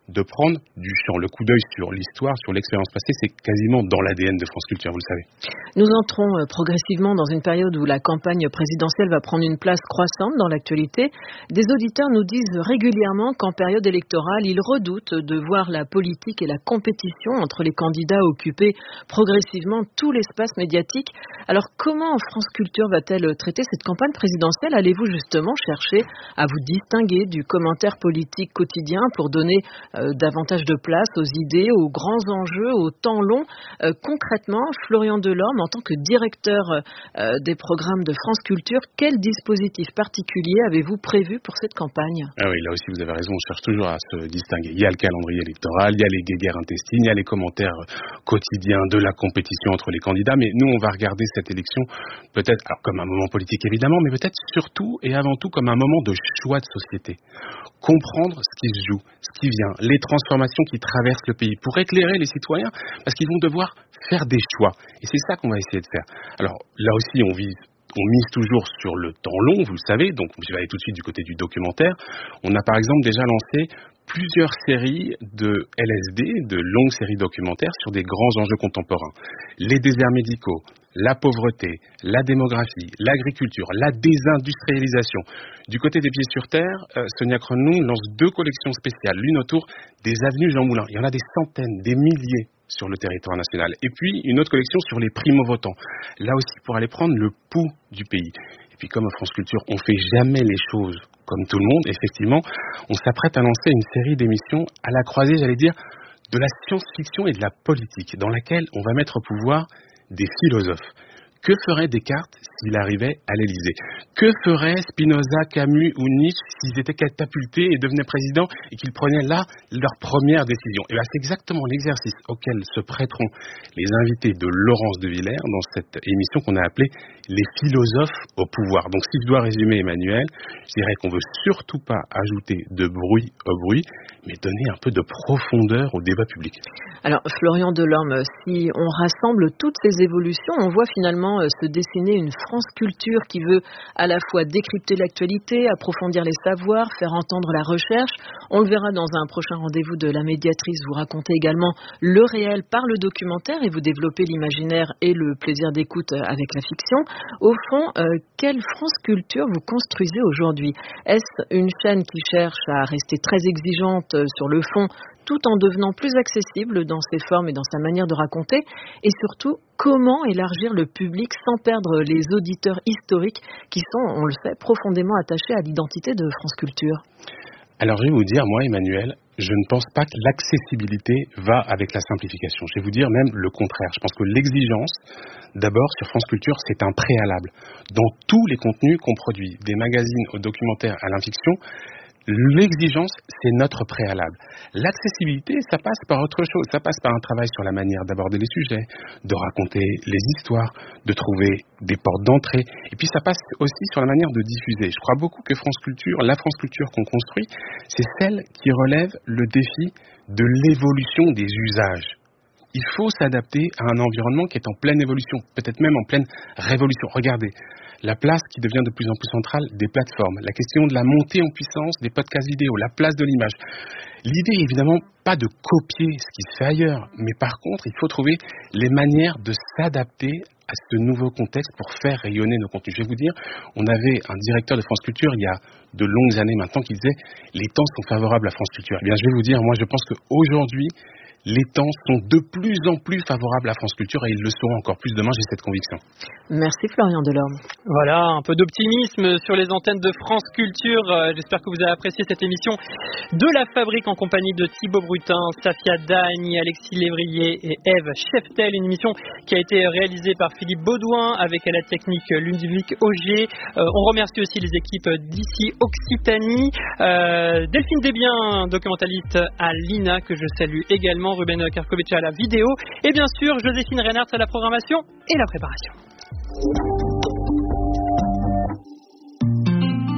de prendre du champ. Le coup d'œil sur l'histoire, sur l'expérience passée, c'est quasiment dans l'ADN de France Culture, vous le savez. Nous entrons progressivement dans une période où la campagne présidentielle va prendre une place croissante dans l'actualité. Des auditeurs nous disent régulièrement qu'en période électorale, ils redoutent de voir la politique et la compétition entre les candidats occuper progressivement tout l'espace médiatique. Alors comment France Culture va-t-elle traiter cette campagne présidentielle? Allez-vous justement chercher à vous distinguer du commentaire politique quotidien pour donner davantage de place aux idées, aux grands enjeux, au temps long? Concrètement, Florian Delorme, en tant que directeur des programmes de France Culture, quel dispositif particulier avez-vous prévu pour cette campagne? Ah oui, là aussi vous avez raison, on cherche toujours à se distinguer. Il y a le calendrier électoral, il y a les guéguerres intestines, il y a les commentaires quotidiens de la compétition entre les candidats, mais nous on va regarder cette élection peut-être alors comme un moment politique évidemment, mais peut-être surtout et avant tout comme un moment de choix de société. Comprendre ce qui se joue, ce qui vient, les transformations qui traversent le pays, pour éclairer les citoyens, parce qu'ils vont devoir faire des choix. Et c'est ça qu'on va essayer de faire. Alors là aussi, on mise toujours sur le temps long, vous le savez, donc je vais aller tout de suite du côté du documentaire. On a par exemple déjà lancé plusieurs séries de LSD, de longues séries documentaires sur des grands enjeux contemporains. Les déserts médicaux, la pauvreté, la démographie, l'agriculture, la désindustrialisation. Du côté des Pieds sur Terre, Sonia Kronlund lance 2 collections spéciales, l'une autour des avenues Jean Moulin. Il y en a des centaines, des milliers sur le territoire national. Et puis, une autre collection sur les primo-votants. Là aussi, pour aller prendre le pouls du pays. Et puis, comme à France Culture, on ne fait jamais les choses comme tout le monde. Effectivement, on s'apprête à lancer une série d'émissions à la croisée, j'allais dire, de la science-fiction et de la politique, dans laquelle on va mettre au pouvoir des philosophes. Que ferait Descartes s'il arrivait à l'Élysée? Que ferait Spinoza, Camus ou Nietzsche s'ils étaient catapultés et devenaient présidents et qu'ils prenaient là leur première décision? Et bien c'est exactement l'exercice auquel se prêteront les invités de Laurence de Villers dans cette émission qu'on a appelée Les philosophes au pouvoir. Donc si je dois résumer Emmanuel, je dirais qu'on veut surtout pas ajouter de bruit au bruit, mais donner un peu de profondeur au débat public. Alors Florian Delorme, si on rassemble toutes ces évolutions, on voit finalement se dessiner une France Culture qui veut à la fois décrypter l'actualité, approfondir les savoirs, faire entendre la recherche. On le verra dans un prochain rendez-vous de la médiatrice. Vous racontez également le réel par le documentaire et vous développez l'imaginaire et le plaisir d'écoute avec la fiction. Au fond, quelle France Culture vous construisez aujourd'hui? Est-ce une chaîne qui cherche à rester très exigeante sur le fond, tout en devenant plus accessible dans ses formes et dans sa manière de raconter? Et surtout, comment élargir le public sans perdre les auditeurs historiques qui sont, on le sait, profondément attachés à l'identité de France Culture? Alors je vais vous dire, moi Emmanuel, je ne pense pas que l'accessibilité va avec la simplification. Je vais vous dire même le contraire. Je pense que l'exigence, d'abord sur France Culture, c'est un préalable. Dans tous les contenus qu'on produit, des magazines aux documentaires à l'infiction, l'exigence, c'est notre préalable. L'accessibilité, ça passe par autre chose. Ça passe par un travail sur la manière d'aborder les sujets, de raconter les histoires, de trouver des portes d'entrée. Et puis ça passe aussi sur la manière de diffuser. Je crois beaucoup que France Culture, la France Culture qu'on construit, c'est celle qui relève le défi de l'évolution des usages. Il faut s'adapter à un environnement qui est en pleine évolution, peut-être même en pleine révolution. Regardez, la place qui devient de plus en plus centrale des plateformes, la question de la montée en puissance des podcasts vidéo, la place de l'image. L'idée est évidemment pas de copier ce qui se fait ailleurs, mais par contre, il faut trouver les manières de s'adapter à ce nouveau contexte pour faire rayonner nos contenus. Je vais vous dire, on avait un directeur de France Culture il y a de longues années maintenant qui disait « les temps sont favorables à France Culture ». Eh bien, je vais vous dire, moi je pense qu'aujourd'hui, les temps sont de plus en plus favorables à France Culture et ils le seront encore plus demain, j'ai cette conviction. Merci Florian Delorme. Voilà, un peu d'optimisme sur les antennes de France Culture. J'espère que vous avez apprécié cette émission de La Fabrique en compagnie de Thibaut Brutin, Safia Dagny, Alexis Lévrier et Eve Cheftel. Une émission qui a été réalisée par Philippe Baudouin avec à la technique Ludovic Augier. On remercie aussi les équipes d'ici Occitanie. Delphine Desbiens, documentaliste à l'INA, que je salue également. Ruben Karkovic à la vidéo. Et bien sûr, Joséphine Reinhardt à la programmation et la préparation.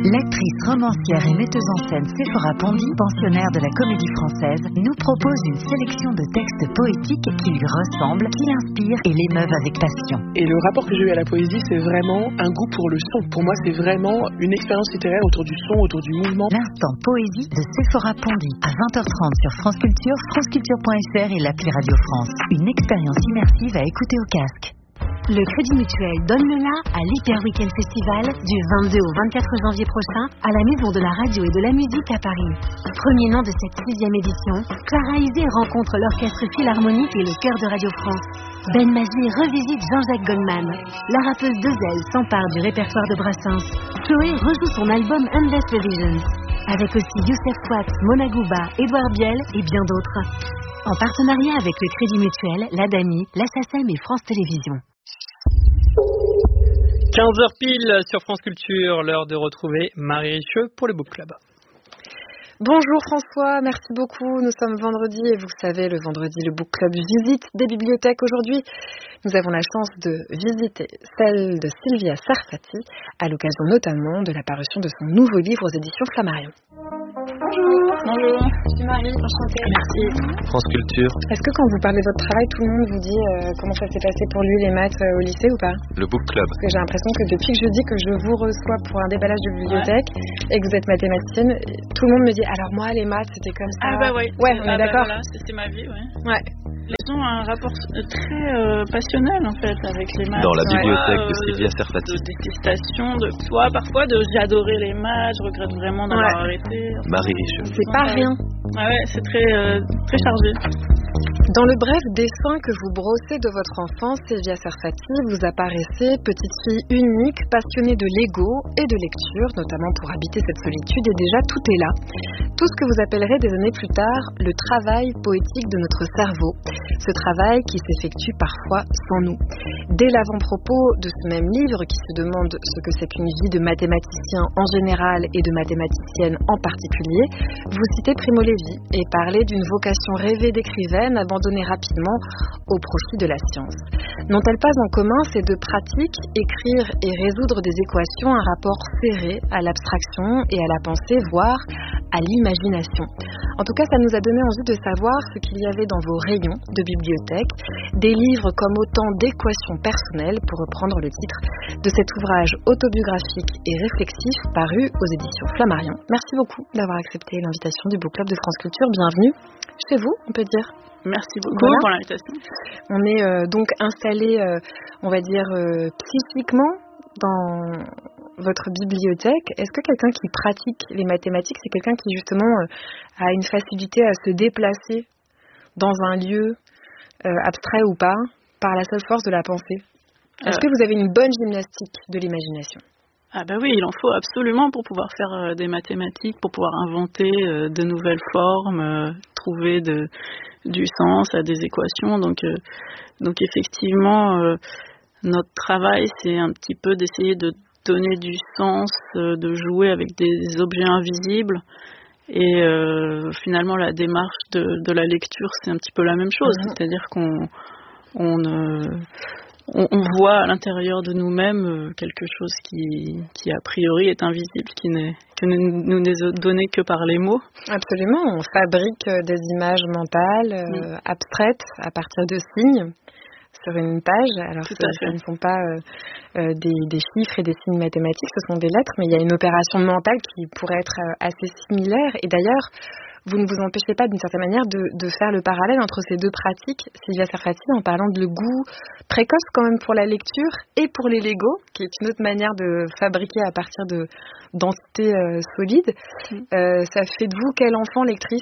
L'actrice, romancière et metteuse en scène Séphora Pondy, pensionnaire de la Comédie Française, nous propose une sélection de textes poétiques qui lui ressemblent, qui l'inspirent et l'émeuvent avec passion. Et le rapport que j'ai eu à la poésie, c'est vraiment un goût pour le son. Pour moi, c'est vraiment une expérience littéraire autour du son, autour du mouvement. L'instant poésie de Séphora Pondy, à 20h30 sur France Culture, franceculture.fr et l'appli Radio France. Une expérience immersive à écouter au casque. Le Crédit Mutuel donne le la à l'Hyper Weekend Festival du 22 au 24 janvier prochain à la Maison de la Radio et de la Musique à Paris. Premier nom de cette 6e édition, Clara Isé rencontre l'Orchestre Philharmonique et le Chœur de Radio France. Ben Magie revisite Jean-Jacques Goldman. La rappeuse Dezel s'empare du répertoire de Brassens. Chloé rejoue son album Endless Revisions. Avec aussi Youssef Touat, Mona Gouba, Édouard Biel et bien d'autres. En partenariat avec le Crédit Mutuel, la DAMI, la SACEM et France Télévisions. 15h pile sur France Culture, l'heure de retrouver Marie Richeux pour le Book Club. Bonjour François, merci beaucoup. Nous sommes vendredi et vous savez, le vendredi, le Book Club visite des bibliothèques. Aujourd'hui, nous avons la chance de visiter celle de Sylvia Sarfati, à l'occasion notamment de la parution de son nouveau livre aux éditions Flammarion. Bonjour. Bonjour. Je suis Marie, enchantée. Merci. France Culture. Est-ce que quand vous parlez de votre travail, tout le monde vous dit comment ça s'est passé pour lui les maths au lycée ou pas? Le Book Club. Parce que j'ai l'impression que depuis que je dis que je vous reçois pour un déballage de bibliothèque et que vous êtes mathématicienne, tout le monde me dit alors moi les maths c'était comme ça. Ah bah oui. Ouais, on est d'accord. Voilà, c'est ma vie, ouais. Ouais. Ils ont un rapport très passionnel en fait avec les maths. Dans la bibliothèque de Sylvia Sarfati. De détestation, de toi parfois de j'adorais les maths, je regrette vraiment d'avoir arrêté. Marie Richeux. C'est pas rien. Ah ouais, c'est très chargé. Dans le bref dessin que vous brossez de votre enfance, Sylvia Sarfati, vous apparaissez petite fille unique, passionnée de Lego et de lecture, notamment pour habiter cette solitude, et déjà tout est là. Tout ce que vous appellerez des années plus tard le travail poétique de notre cerveau. Ce travail qui s'effectue parfois sans nous. Dès l'avant-propos de ce même livre qui se demande ce que c'est qu'une vie de mathématicien en général et de mathématicienne en particulier, vous citez Primo Levi et parlez d'une vocation rêvée d'écrivaine abandonnée rapidement au profit de la science. N'ont-elles pas en commun ces deux pratiques, écrire et résoudre des équations, un rapport serré à l'abstraction et à la pensée, voire à l'imagination? En tout cas, ça nous a donné envie de savoir ce qu'il y avait dans vos rayons de bibliothèque, des livres comme autant d'équations personnelles, pour reprendre le titre de cet ouvrage autobiographique et réflexif paru aux éditions Flammarion. Merci beaucoup d'avoir accepté l'invitation du Book Club de France Culture. Bienvenue chez vous, on peut dire. Merci beaucoup pour l'invitation. On est donc installé, on va dire, psychiquement dans votre bibliothèque. Est-ce que quelqu'un qui pratique les mathématiques, c'est quelqu'un qui justement a une facilité à se déplacer dans un lieu abstrait ou pas, par la seule force de la pensée? Est-ce que vous avez une bonne gymnastique de l'imagination? Ah bah oui, il en faut absolument pour pouvoir faire des mathématiques, pour pouvoir inventer de nouvelles formes, trouver du sens à des équations. Donc effectivement, notre travail, c'est un petit peu d'essayer de donner du sens, de jouer avec des objets invisibles. Et finalement, la démarche de la lecture, c'est un petit peu la même chose. C'est-à-dire qu'on voit à l'intérieur de nous-mêmes quelque chose qui a priori est invisible, que nous n'est donné que par les mots. Absolument, on fabrique des images mentales abstraites à partir de signes sur une page. Alors ce ne sont pas des chiffres et des signes mathématiques, ce sont des lettres, mais il y a une opération mentale qui pourrait être assez similaire. Et d'ailleurs, vous ne vous empêchez pas d'une certaine manière de faire le parallèle entre ces deux pratiques, Sylvia Sarfati, en parlant de le goût précoce quand même pour la lecture et pour les Lego, qui est une autre manière de fabriquer à partir d'entités solides. Ça fait de vous quel enfant lectrice?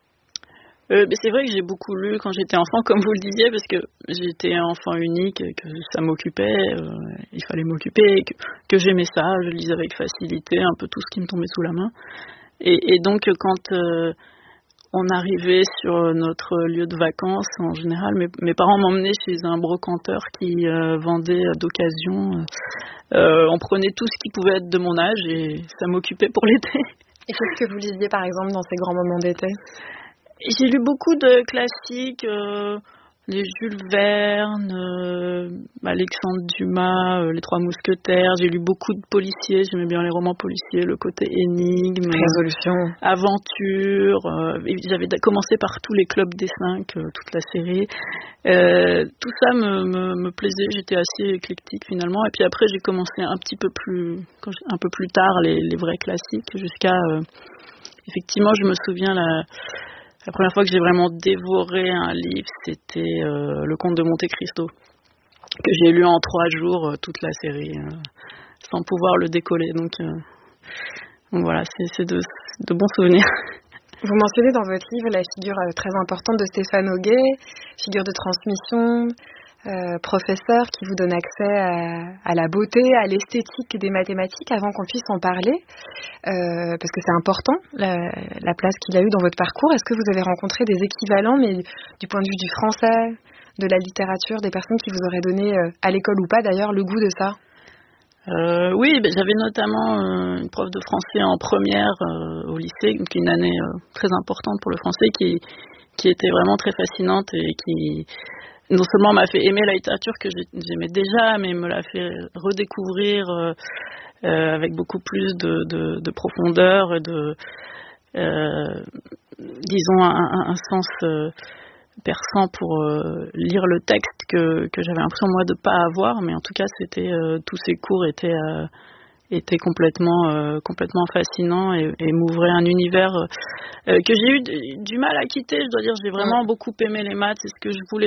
C'est vrai que j'ai beaucoup lu quand j'étais enfant, comme vous le disiez, parce que j'étais enfant unique, que ça m'occupait, il fallait m'occuper, que j'aimais ça, je lisais avec facilité un peu tout ce qui me tombait sous la main. Et donc quand on arrivait sur notre lieu de vacances, en général, mes parents m'emmenaient chez un brocanteur qui vendait d'occasion. On prenait tout ce qui pouvait être de mon âge et ça m'occupait pour l'été. Et qu'est-ce que vous lisiez par exemple dans ces grands moments d'été? J'ai lu beaucoup de classiques, les Jules Verne, Alexandre Dumas, les Trois Mousquetaires. J'ai lu beaucoup de policiers, j'aimais bien les romans policiers, le côté énigme, résolution, aventure. J'avais commencé par tous les clubs des 5, toute la série. Tout ça me plaisait, j'étais assez éclectique finalement. Et puis après, j'ai commencé un peu plus tard les vrais classiques, jusqu'à effectivement, je me souviens la première fois que j'ai vraiment dévoré un livre, c'était Le Comte de Monte Cristo, que j'ai lu en 3 jours, toute la série, sans pouvoir le décoller. Donc voilà, c'est de bons souvenirs. Vous mentionnez dans votre livre la figure très importante de Stéphane Auguet, figure de transmission, professeur qui vous donne accès à la beauté, à l'esthétique des mathématiques avant qu'on puisse en parler, parce que c'est important la place qu'il a eue dans votre parcours. Est-ce que vous avez rencontré des équivalents, mais du point de vue du français, de la littérature, des personnes qui vous auraient donné, à l'école ou pas d'ailleurs, le goût de ça? Oui, j'avais notamment une prof de français en première au lycée, donc une année très importante pour le français, qui était vraiment très fascinante et qui non seulement m'a fait aimer la littérature que j'aimais déjà, mais me l'a fait redécouvrir avec beaucoup plus de profondeur et disons un sens perçant pour lire le texte que j'avais l'impression moi de pas avoir, mais en tout cas c'était tous ces cours étaient complètement fascinants et m'ouvraient un univers que j'ai eu du mal à quitter. Je dois dire, j'ai vraiment beaucoup aimé les maths, c'est ce que je voulais